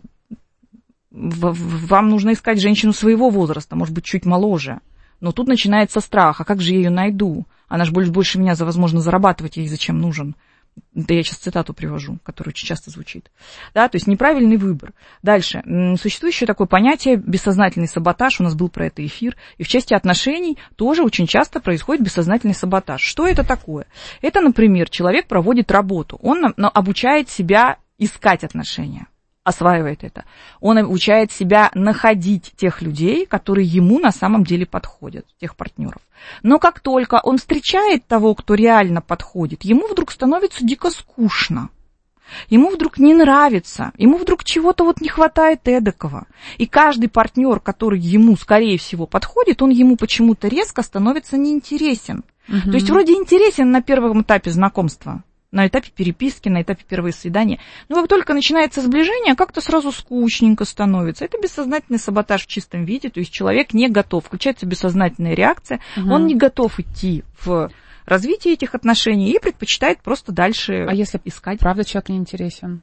вам нужно искать женщину своего возраста, может быть, чуть моложе. Но тут начинается страх. А как же я ее найду? Она же больше меня, возможно, зарабатывать ей зачем нужен. Да я сейчас цитату привожу, которая очень часто звучит. Да, то есть неправильный выбор. Дальше. Существует еще такое понятие бессознательный саботаж. У нас был про это эфир. И в части отношений тоже очень часто происходит бессознательный саботаж. Что это такое? Это, например, человек проводит работу. Он обучает себя искать отношения. Осваивает это. Он обучает себя находить тех людей, которые ему на самом деле подходят, тех партнеров. Но как только он встречает того, кто реально подходит, ему вдруг становится дико скучно. Ему вдруг не нравится, ему вдруг чего-то вот не хватает эдакого. И каждый партнер, который ему, скорее всего, подходит, он ему почему-то резко становится неинтересен. Угу. То есть вроде интересен на первом этапе знакомства, на этапе переписки, на этапе первого свидания. Но как только начинается сближение, как-то сразу скучненько становится. Это бессознательный саботаж в чистом виде, то есть человек не готов, включается бессознательная реакция, угу. он не готов идти в развитие этих отношений и предпочитает просто дальше а если искать. Правда, человек не интересен?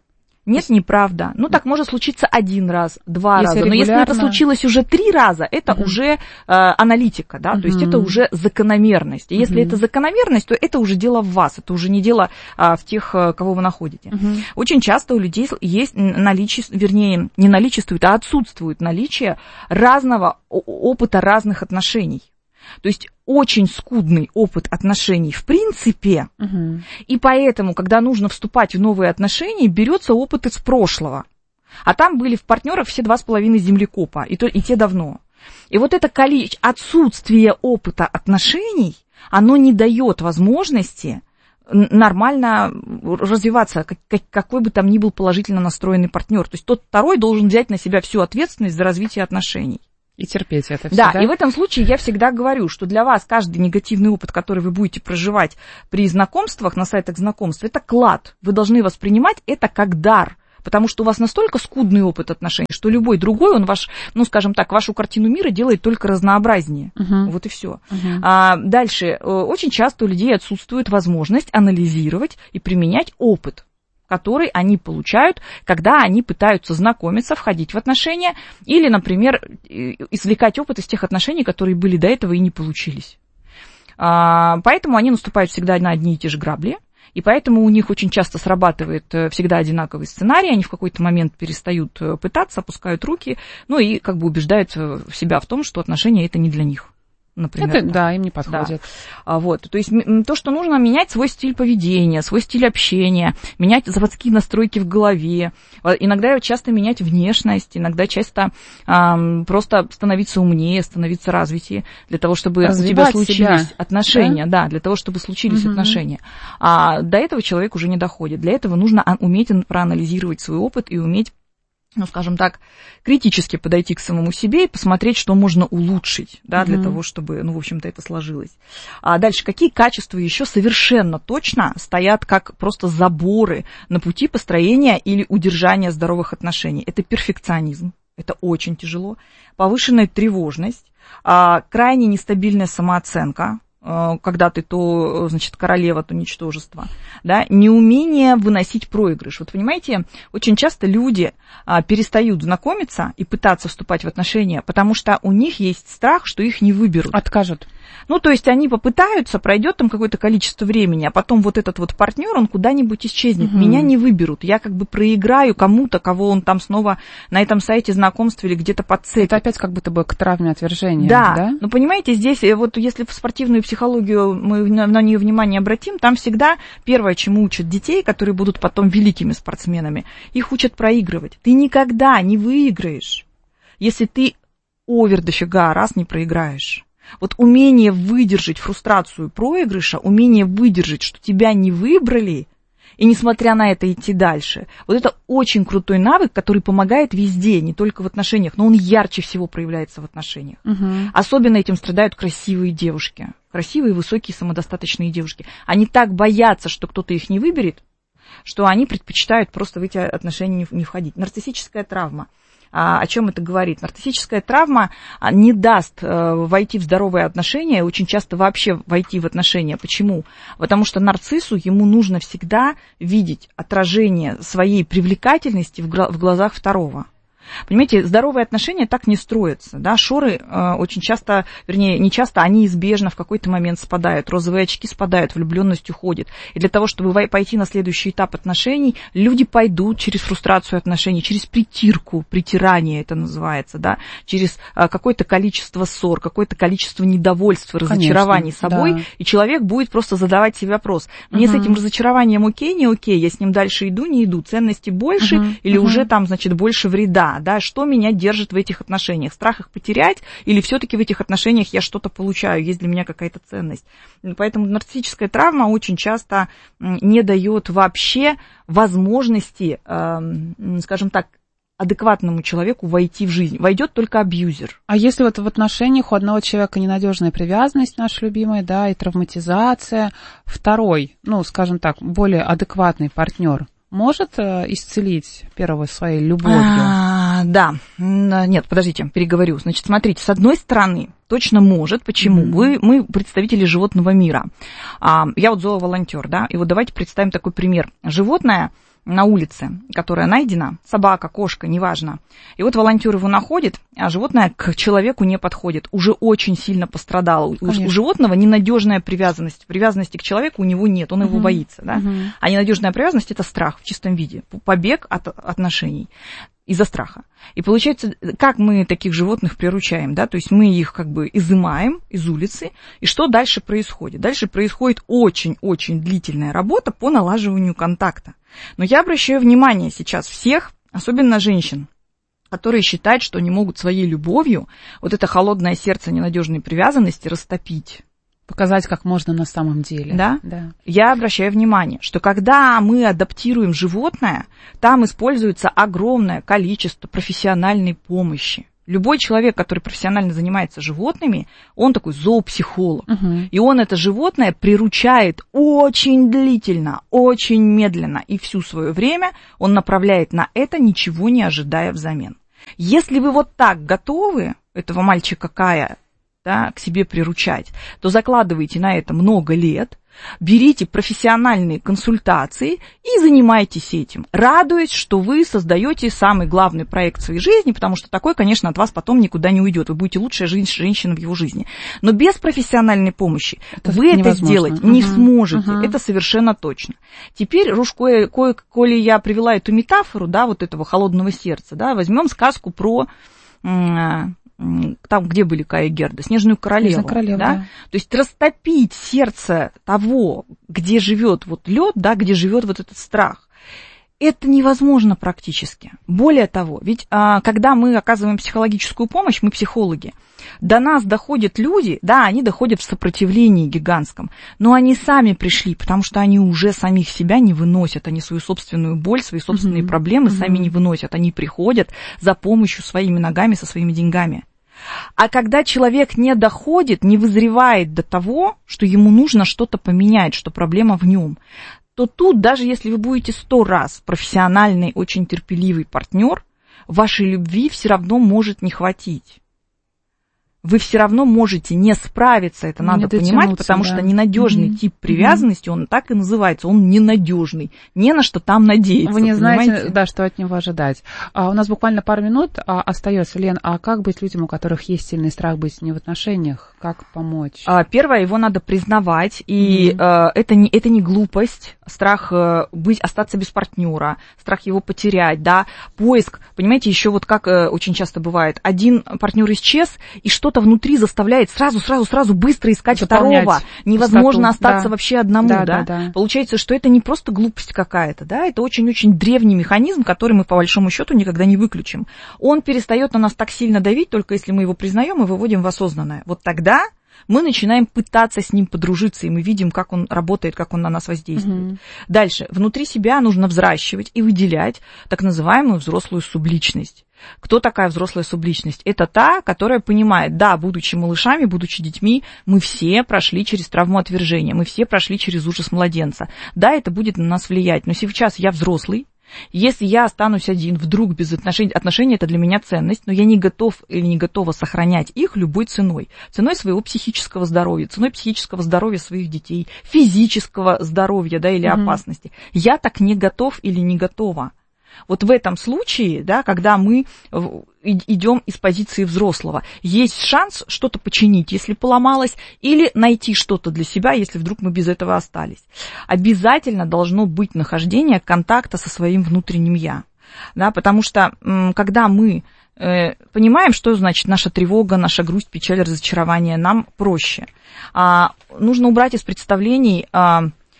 Нет, неправда. Ну, так может случиться один раз, два если раза. регулярно... Но если это случилось уже три раза, это uh-huh. уже э, аналитика, да, uh-huh. то есть это уже закономерность. И если uh-huh. это закономерность, то это уже дело в вас, это уже не дело а, в тех, кого вы находите. Uh-huh. Очень часто у людей есть наличие, вернее, не наличествует, а отсутствует наличие разного опыта разных отношений. То есть очень скудный опыт отношений в принципе, угу. и поэтому, когда нужно вступать в новые отношения, берется опыт из прошлого. А там были в партнерах все два с половиной землекопа, и, то, и те давно. И вот это количество, отсутствие опыта отношений, оно не дает возможности нормально развиваться, как, какой бы там ни был положительно настроенный партнер. То есть тот второй должен взять на себя всю ответственность за развитие отношений. И терпеть это все, да, да? И в этом случае я всегда говорю, что для вас каждый негативный опыт, который вы будете проживать при знакомствах, на сайтах знакомств, это клад. Вы должны воспринимать это как дар. Потому что у вас настолько скудный опыт отношений, что любой другой, он ваш, ну, скажем так, вашу картину мира делает только разнообразнее. Uh-huh. Вот и все. Uh-huh. А, дальше. Очень часто у людей отсутствует возможность анализировать и применять опыт, который они получают, когда они пытаются знакомиться, входить в отношения, или, например, извлекать опыт из тех отношений, которые были до этого и не получились. Поэтому они наступают всегда на одни и те же грабли, и поэтому у них очень часто срабатывает всегда одинаковый сценарий, они в какой-то момент перестают пытаться, опускают руки, ну и как бы убеждают себя в том, что отношения это не для них. Например, это, да, им не подходит. Да. Вот, то есть то, что нужно менять свой стиль поведения, свой стиль общения, менять заводские настройки в голове, иногда часто менять внешность, иногда часто э, просто становиться умнее, становиться развитее, для того, чтобы развивать у тебя случились себя. отношения, да? Да, для того, чтобы случились угу. отношения. А до этого человек уже не доходит. Для этого нужно уметь проанализировать свой опыт и уметь, ну, скажем так, критически подойти к самому себе и посмотреть, что можно улучшить, да, mm-hmm. для того, чтобы, ну, в общем-то, это сложилось. А дальше, какие качества еще совершенно точно стоят как просто заборы на пути построения или удержания здоровых отношений? Это перфекционизм, это очень тяжело, повышенная тревожность, крайне нестабильная самооценка, когда ты то, значит, королева, то ничтожество, да, неумение выносить проигрыш. Вот понимаете, очень часто люди а, перестают знакомиться и пытаться вступать в отношения, потому что у них есть страх, что их не выберут. Откажут. Ну, то есть они попытаются, пройдет там какое-то количество времени, а потом вот этот вот партнер, он куда-нибудь исчезнет, угу. меня не выберут, я как бы проиграю кому-то, кого он там снова на этом сайте знакомств или где-то подцепит. Это опять как будто бы к травме отвержения. Да, да? Но понимаете, здесь вот если в спортивную психологию мы на нее внимание обратим, там всегда первое, чему учат детей, которые будут потом великими спортсменами, их учат проигрывать. Ты никогда не выиграешь, если ты овер дофига раз не проиграешь. Вот умение выдержать фрустрацию проигрыша, умение выдержать, что тебя не выбрали, и несмотря на это идти дальше, вот это очень крутой навык, который помогает везде, не только в отношениях, но он ярче всего проявляется в отношениях. Угу. Особенно этим страдают красивые девушки, красивые, высокие, самодостаточные девушки. Они так боятся, что кто-то их не выберет, что они предпочитают просто в эти отношения не входить. Нарциссическая травма. О чем это говорит? Нарциссическая травма не даст войти в здоровые отношения, очень часто вообще войти в отношения. Почему? Потому что нарциссу ему нужно всегда видеть отражение своей привлекательности в глазах второго. Понимаете, здоровые отношения так не строятся, да, шоры э, очень часто, вернее, не часто, а неизбежно в какой-то момент спадают, розовые очки спадают, влюбленность уходит. И для того, чтобы пойти на следующий этап отношений, люди пойдут через фрустрацию отношений, через притирку, притирание это называется, да, через э, какое-то количество ссор, какое-то количество недовольства, разочарований Конечно, собой, да. И человек будет просто задавать себе вопрос, мне угу. с этим разочарованием окей, не окей, я с ним дальше иду, не иду, ценности больше угу. или угу. уже там, значит, больше вреда. Да, что меня держит в этих отношениях? Страх их потерять или все-таки в этих отношениях я что-то получаю, есть для меня какая-то ценность? Поэтому нарциссическая травма очень часто не дает вообще возможности, скажем так, адекватному человеку войти в жизнь. Войдет только абьюзер. А если вот в отношениях у одного человека ненадежная привязанность, наша любимая, да, и травматизация, второй, ну, скажем так, более адекватный партнер может исцелить первого своей любовью? А, да. Нет, подождите, переговорю. Значит, смотрите, с одной стороны, точно может. Почему? Mm-hmm. Вы, мы представители животного мира. А, я вот зооволонтер, да, и вот давайте представим такой пример. Животное на улице, которая найдена, собака, кошка, неважно. И вот волонтер его находит, а животное к человеку не подходит, уже очень сильно пострадало. У, у животного ненадежная привязанность, привязанности к человеку у него нет, он uh-huh. его боится, да? Uh-huh. А ненадежная привязанность – это страх в чистом виде, побег от отношений из-за страха. И получается, как мы таких животных приручаем, да, то есть мы их как бы изымаем из улицы, и что дальше происходит? Дальше происходит очень-очень длительная работа по налаживанию контакта. Но я обращаю внимание сейчас всех, особенно женщин, которые считают, что они могут своей любовью вот это холодное сердце ненадежной привязанности растопить. Показать, как можно на самом деле. Да? Да. Я обращаю внимание, что когда мы адаптируем животное, там используется огромное количество профессиональной помощи. Любой человек, который профессионально занимается животными, он такой зоопсихолог. Угу. И он это животное приручает очень длительно, очень медленно. И всю свое время он направляет на это, ничего не ожидая взамен. Если вы вот так готовы этого мальчика Кая, да, к себе приручать, то закладывайте на это много лет, берите профессиональные консультации и занимайтесь этим, радуясь, что вы создаете самый главный проект своей жизни, потому что такой, конечно, от вас потом никуда не уйдет. Вы будете лучшая женщина в его жизни. Но без профессиональной помощи это вы невозможно. Это сделать uh-huh. не сможете. Uh-huh. Это совершенно точно. Теперь, уж кое, кое, коли я привела эту метафору, да, вот этого холодного сердца, да, возьмем сказку про... там, где были Кай и Герда, Снежную королеву, королева, да? Да. То есть растопить сердце того, где живет вот лед, да, где живет вот этот страх, это невозможно практически. Более того, ведь а, когда мы оказываем психологическую помощь, мы психологи, до нас доходят люди, да, они доходят в сопротивлении гигантском, но они сами пришли, потому что они уже самих себя не выносят, они свою собственную боль, свои собственные mm-hmm. проблемы mm-hmm. сами не выносят, они приходят за помощью своими ногами, со своими деньгами. А когда человек не доходит, не вызревает до того, что ему нужно что-то поменять, что проблема в нем, то тут, даже если вы будете сто раз профессиональный, очень терпеливый партнер, вашей любви все равно может не хватить. Вы все равно можете не справиться, это надо понимать, потому да. что ненадежный mm-hmm. тип привязанности, он так и называется, он ненадежный, не на что там надеяться. Вы не понимаете? Знаете, да, что от него ожидать. А, у нас буквально пару минут а, остается. Лен, а как быть людям, у которых есть сильный страх быть не в отношениях? Как помочь? А, первое, его надо признавать, и mm-hmm. а, это, не, это не глупость, страх а, быть, остаться без партнера, страх его потерять, да, поиск, понимаете, еще вот как а, очень часто бывает, один партнер исчез, и что-то внутри заставляет сразу, сразу, сразу быстро искать заполнять второго. Невозможно пустоту. Остаться да. вообще одному, да, да? Да, да. Получается, что это не просто глупость какая-то, да, это очень-очень древний механизм, который мы по большому счету никогда не выключим. Он перестает на нас так сильно давить, только если мы его признаем и выводим в осознанное. Вот тогда мы начинаем пытаться с ним подружиться, и мы видим, как он работает, как он на нас воздействует. Угу. Дальше. Внутри себя нужно взращивать и выделять так называемую взрослую субличность. Кто такая взрослая субличность? Это та, которая понимает, да, будучи малышами, будучи детьми, мы все прошли через травму отвержения, мы все прошли через ужас младенца. Да, это будет на нас влиять, но сейчас я взрослый. Если я останусь один, вдруг без отношений, отношения это для меня ценность, но я не готов или не готова сохранять их любой ценой. Ценой своего психического здоровья, ценой психического здоровья своих детей, физического здоровья, да, или mm-hmm. опасности. Я так не готов или не готова. Вот в этом случае, да, когда мы идем из позиции взрослого, есть шанс что-то починить, если поломалось, или найти что-то для себя, если вдруг мы без этого остались. Обязательно должно быть нахождение контакта со своим внутренним «я», да, потому что когда мы э, понимаем, что значит наша тревога, наша грусть, печаль, разочарование, нам проще. А, нужно убрать из представлений... А,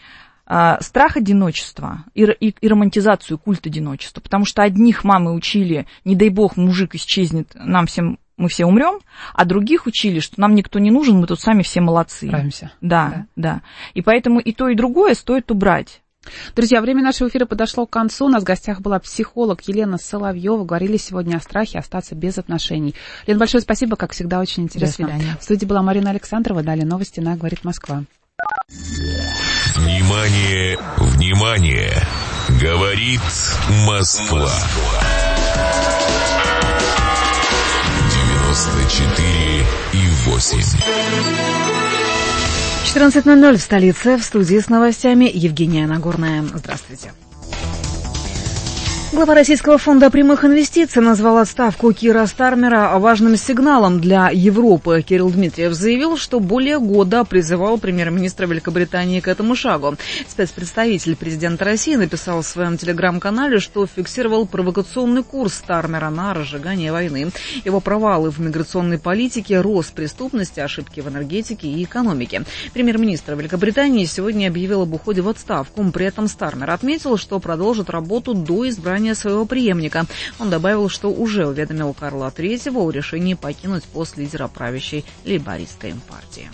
страх одиночества и, и, и романтизацию, культ одиночества, потому что одних мамы учили, не дай бог, мужик исчезнет, нам всем, мы все умрем, а других учили, что нам никто не нужен, мы тут сами все молодцы. Справимся. Да, да, да. И поэтому и то, и другое стоит убрать. Друзья, время нашего эфира подошло к концу. У нас в гостях была психолог Елена Соловьева. Говорили сегодня о страхе остаться без отношений. Лен, большое спасибо, как всегда, очень интересно. До свидания. В студии была Марина Александрова. Далее новости на «Говорит Москва». Внимание, внимание! Говорит Москва. девяносто четыре и восемь. четырнадцать ноль ноль в столице. В студии с новостями Евгения Нагорная. Здравствуйте. Глава Российского фонда прямых инвестиций назвал отставку Кира Стармера важным сигналом для Европы. Кирилл Дмитриев заявил, что более года призывал премьер-министра Великобритании к этому шагу. Спецпредставитель президента России написал в своем телеграм-канале, что фиксировал провокационный курс Стармера на разжигание войны. Его провалы в миграционной политике, рост преступности, ошибки в энергетике и экономике. Премьер-министр Великобритании сегодня объявил об уходе в отставку. При этом Стармер отметил, что продолжит работу до избрания своего преемника. Он добавил, что уже уведомил Карла Третьего о решении покинуть пост лидера правящей лейбористской партии.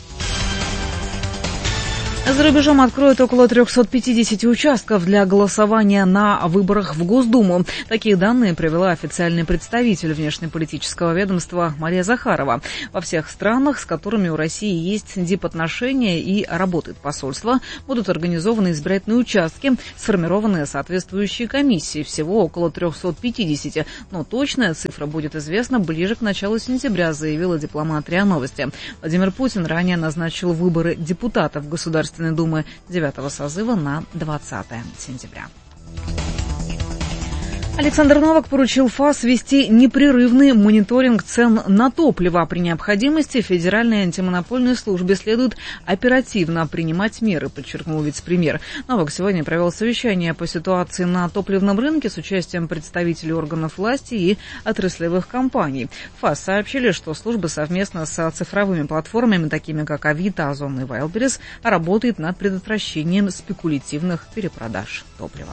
За рубежом откроют около триста пятьдесят участков для голосования на выборах в Госдуму. Такие данные привела официальный представитель внешнеполитического ведомства Мария Захарова. Во всех странах, с которыми у России есть дипотношения и работает посольство, будут организованы избирательные участки, сформированные соответствующие комиссии. Всего около триста пятьдесят, но точная цифра будет известна ближе к началу сентября, заявила дипломат РИА Новости. Владимир Путин ранее назначил выборы депутатов Государственной Думы девятого созыва на двадцатое сентября. Александр Новак поручил ФАС вести непрерывный мониторинг цен на топливо. При необходимости Федеральной антимонопольной службе следует оперативно принимать меры, подчеркнул вице-премьер. Новак сегодня провел совещание по ситуации на топливном рынке с участием представителей органов власти и отраслевых компаний. ФАС сообщили, что служба совместно с цифровыми платформами, такими как Авито, Озон и Вайлдберрис, работает над предотвращением спекулятивных перепродаж топлива.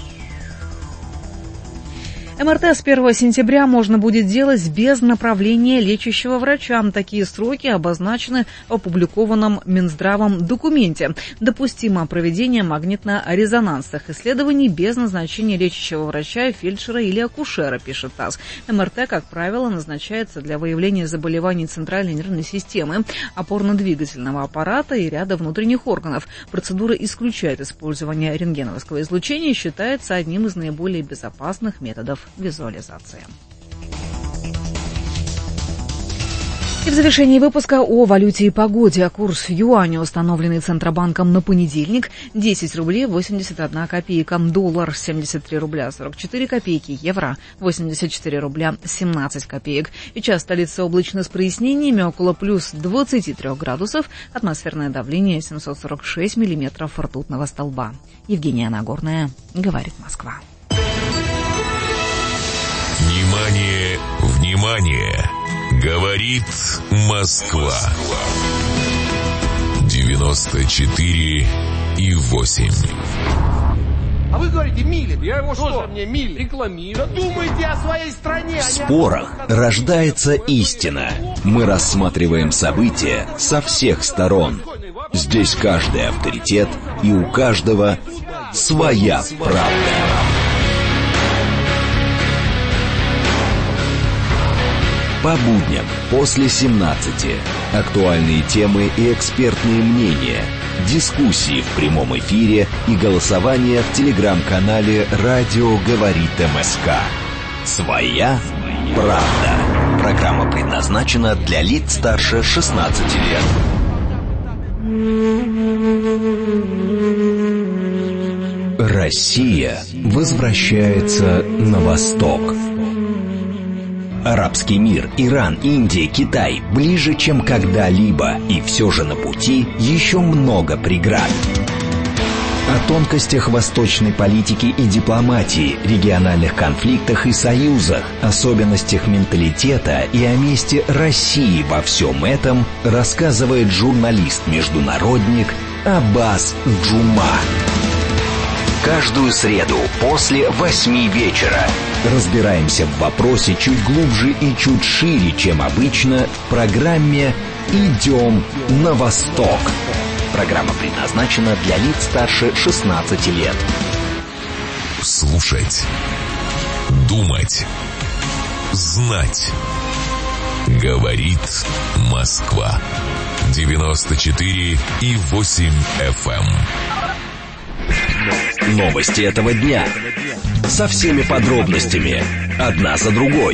эм эр тэ с первого сентября можно будет делать без направления лечащего врача. Такие сроки обозначены в опубликованном Минздравом документе. Допустимо проведение магнитно-резонансных исследований без назначения лечащего врача, фельдшера или акушера, пишет ТАСС. эм эр тэ, как правило, назначается для выявления заболеваний центральной нервной системы, опорно-двигательного аппарата и ряда внутренних органов. Процедура исключает использование рентгеновского излучения и считается одним из наиболее безопасных методов визуализации. И в завершении выпуска о валюте и погоде. Курс юаня, установленный Центробанком на понедельник, десять рублей восемьдесят одна копейка, доллар семьдесят три рубля сорок четыре копейки, евро восемьдесят четыре рубля семнадцать копеек. Сейчас столица облачно с прояснениями, около плюс двадцати трёх градусов, атмосферное давление семьсот сорок шесть миллиметров ртутного столба. Евгения Нагорная, говорит Москва. Внимание, внимание! Говорит Москва. девяносто четыре и восемь. А вы говорите, милит. Я его что? Мне милит. Рекламирую. Да думайте о своей стране. В спорах рождается истина. Мы рассматриваем события со всех сторон. Здесь каждый авторитет, и у каждого своя правда. По будням после семнадцати. Актуальные темы и экспертные мнения. Дискуссии в прямом эфире и голосование в телеграм-канале «Радио говорит МСК». Своя правда. Программа предназначена для лиц старше шестнадцати лет. Россия возвращается на восток. Арабский мир, Иран, Индия, Китай ближе, чем когда-либо, и все же на пути еще много преград. О тонкостях восточной политики и дипломатии, региональных конфликтах и союзах, особенностях менталитета и о месте России во всем этом рассказывает журналист-международник Аббас Джума. Каждую среду после восьми вечера разбираемся в вопросе чуть глубже и чуть шире, чем обычно, в программе «Идем на восток». Программа предназначена для лиц старше шестнадцати лет. Слушать, думать, знать. Говорит Москва. девяносто четыре и восемь эф эм. Новости этого дня. Со всеми подробностями. Одна за другой.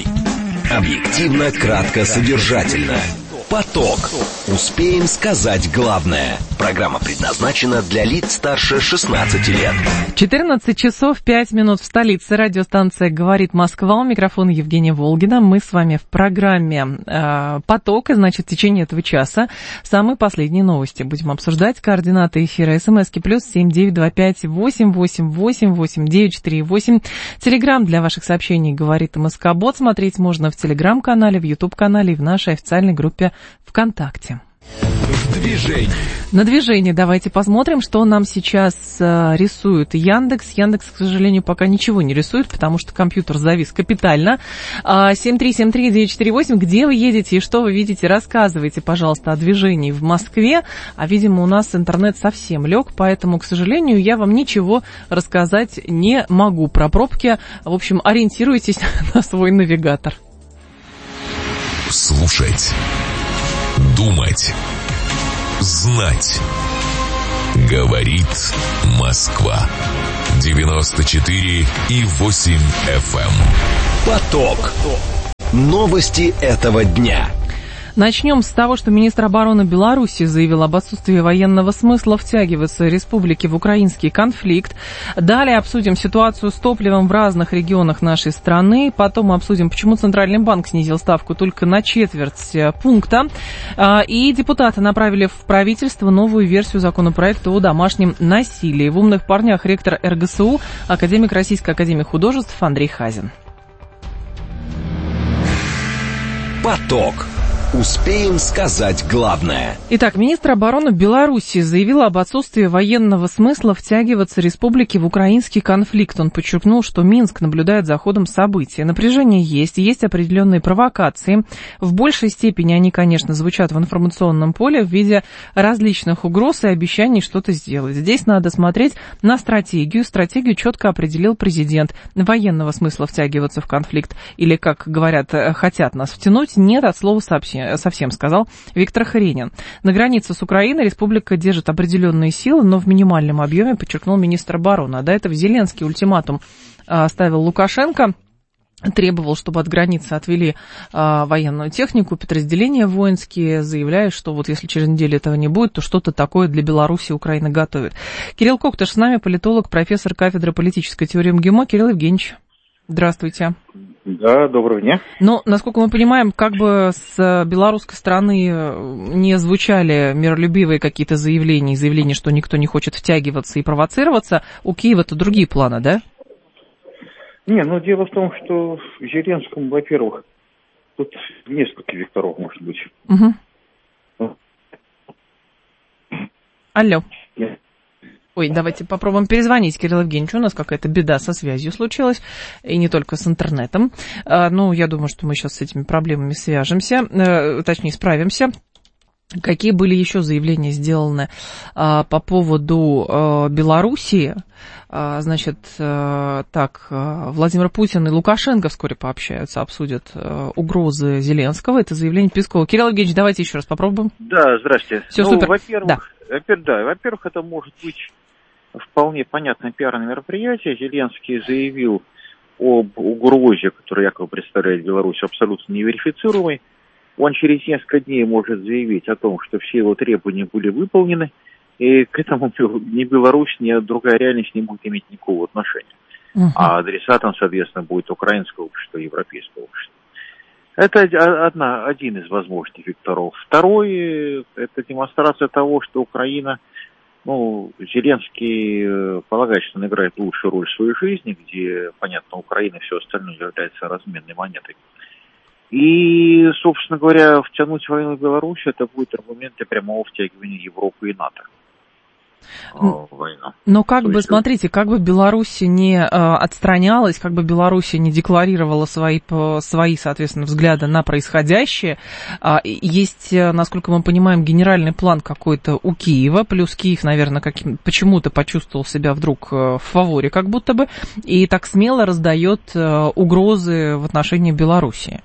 Объективно, кратко, содержательно. Поток. Успеем сказать главное. Программа предназначена для лиц старше шестнадцати лет. четырнадцать часов пять минут в столице. Радиостанция «Говорит Москва». У микрофона Евгения Волгина. Мы с вами в программе э, «Поток». И, значит, в течение этого часа самые последние новости будем обсуждать. Координаты эфира. СМСки плюс семь девять два пять восемь восемь восемь восемь девять четыре восемь. Телеграм для ваших сообщений «Говорит МСК-бот». Смотреть можно в Телеграм-канале, в Ютуб-канале и в нашей официальной группе ВКонтакте. В движении. На движение давайте посмотрим, что нам сейчас э, рисует Яндекс. Яндекс, к сожалению, пока ничего не рисует, потому что компьютер завис капитально. семь три семь три девять четыре восемь. Где вы едете и что вы видите? Рассказывайте, пожалуйста, о движении в Москве. А, видимо, у нас интернет совсем лег, поэтому, к сожалению, я вам ничего рассказать не могу про пробки. В общем, ориентируйтесь на свой навигатор. Слушать. Думать. Знать. Говорит Москва. девяносто четыре и восемь эф эм. Поток. Новости этого дня. Начнем с того, что министр обороны Беларуси заявил об отсутствии военного смысла втягиваться республики в украинский конфликт. Далее обсудим ситуацию с топливом в разных регионах нашей страны. Потом обсудим, почему Центральный банк снизил ставку только на четверть пункта. И депутаты направили в правительство новую версию законопроекта о домашнем насилии. В «Умных парнях» ректор эр гэ эс у, академик Российской академии художеств Андрей Хазин. Поток. Успеем сказать главное. Итак, министр обороны Беларуси заявил об отсутствии военного смысла втягиваться республике в украинский конфликт. Он подчеркнул, что Минск наблюдает за ходом событий. Напряжение есть, есть определенные провокации. В большей степени они, конечно, звучат в информационном поле в виде различных угроз и обещаний что-то сделать. Здесь надо смотреть на стратегию. Стратегию четко определил президент. Военного смысла втягиваться в конфликт или, как говорят, хотят нас втянуть, нет от слова сообщения. Совсем сказал Виктор Хренин. На границе с Украиной республика держит определенные силы, но в минимальном объеме, подчеркнул министр обороны. А до этого Зеленский ультиматум ставил Лукашенко, требовал, чтобы от границы отвели а, военную технику, подразделения воинские, заявляя, что вот если через неделю этого не будет, то что-то такое для Беларуси Украина готовит. Кирилл Коктыш с нами, политолог, профессор кафедры политической теории МГИМО. Кирилл Евгеньевич, здравствуйте. Да, доброго дня. Но, насколько мы понимаем, как бы с белорусской стороны не звучали миролюбивые какие-то заявления, заявления, что никто не хочет втягиваться и провоцироваться, у Киева-то другие планы, да? Не, ну дело в том, что Зеленскому, во-первых, тут несколько векторов может быть. Угу. Алло. Нет. Ой, давайте попробуем перезвонить Кириллу Евгеньевичу. У нас какая-то беда со связью случилась, и не только с интернетом. А, ну, я думаю, что мы сейчас с этими проблемами свяжемся, а, точнее, справимся. Какие были еще заявления сделаны а, по поводу а, Белоруссии? А, значит, а, так, а, Владимир Путин и Лукашенко вскоре пообщаются, обсудят а, угрозы Зеленского. Это заявление Пескова. Кирилл Евгеньевич, давайте еще раз попробуем. Да, здрасте. Все, ну, супер. Во-первых, да. Во-первых, да, во-первых, это может быть вполне понятное пиарное мероприятие. Зеленский заявил об угрозе, которая якобы представляет Беларусь, абсолютно неверифицируемой. Он через несколько дней может заявить о том, что все его требования были выполнены, и к этому ни Беларусь, ни другая реальность не будет иметь никакого отношения. Uh-huh. А адресатом, соответственно, будет украинское общество, европейское общество. Это одна, один из возможных векторов. Второй – это демонстрация того, что Украина, ну, Зеленский полагает, что он играет лучшую роль в своей жизни, где, понятно, Украина и все остальное является разменной монетой. И, собственно говоря, втянуть войну в Беларусь – это будет аргумент для прямого втягивания Европы и НАТО. Война. Но как То бы, есть... смотрите, как бы Беларусь не э, отстранялась, как бы Беларусь не декларировала свои, свои, соответственно, взгляды на происходящее, э, есть, насколько мы понимаем, генеральный план какой-то у Киева, плюс Киев, наверное, каким, почему-то почувствовал себя вдруг в фаворе, как будто бы, и так смело раздает э, угрозы в отношении Белоруссии.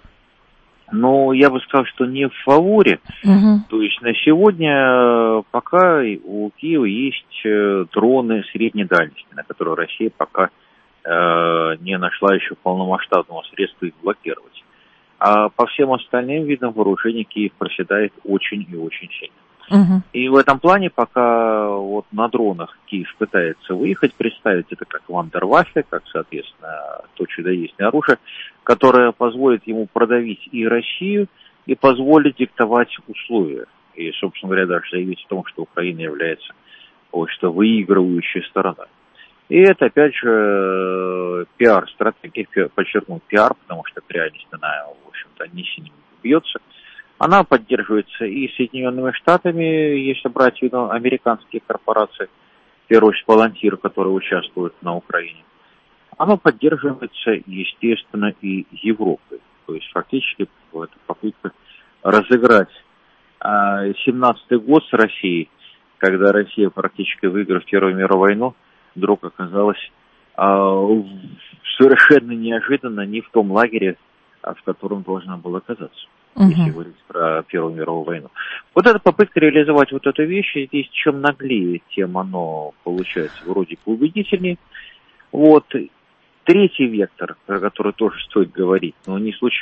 Но я бы сказал, что не в фаворе. Угу. То есть на сегодня пока у Киева есть дроны средней дальности, на которые Россия пока э, не нашла еще полномасштабного средства их блокировать. А по всем остальным видам вооружений Киев проседает очень и очень сильно. Угу. И в этом плане, пока вот на дронах Киев пытается выехать, представить это как вандерваффе, как, соответственно, то чудодейственное оружие, которое позволит ему продавить и Россию, и позволит диктовать условия. И, собственно говоря, даже заявить о том, что Украина является вот, что выигрывающей стороной. И это, опять же, пиар-стратегия, подчеркну, пиар, потому что реальность, она, в общем-то, не сильно бьется. Она поддерживается и Соединенными Штатами, если брать в виду американские корпорации, в первую очередь Palantir, которые участвуют на Украине. Она поддерживается, естественно, и Европой. То есть фактически это попытка разыграть семнадцатый год с Россией, когда Россия, практически выиграв Первую мировую войну, вдруг оказалась совершенно неожиданно не в том лагере, в котором должна была оказаться. Uh-huh. Если говорить про Первую мировую войну. Вот эта попытка реализовать вот эту вещь, здесь чем наглее, тем оно получается вроде бы убедительнее. Вот. Третий вектор, про который тоже стоит говорить, но не случайно.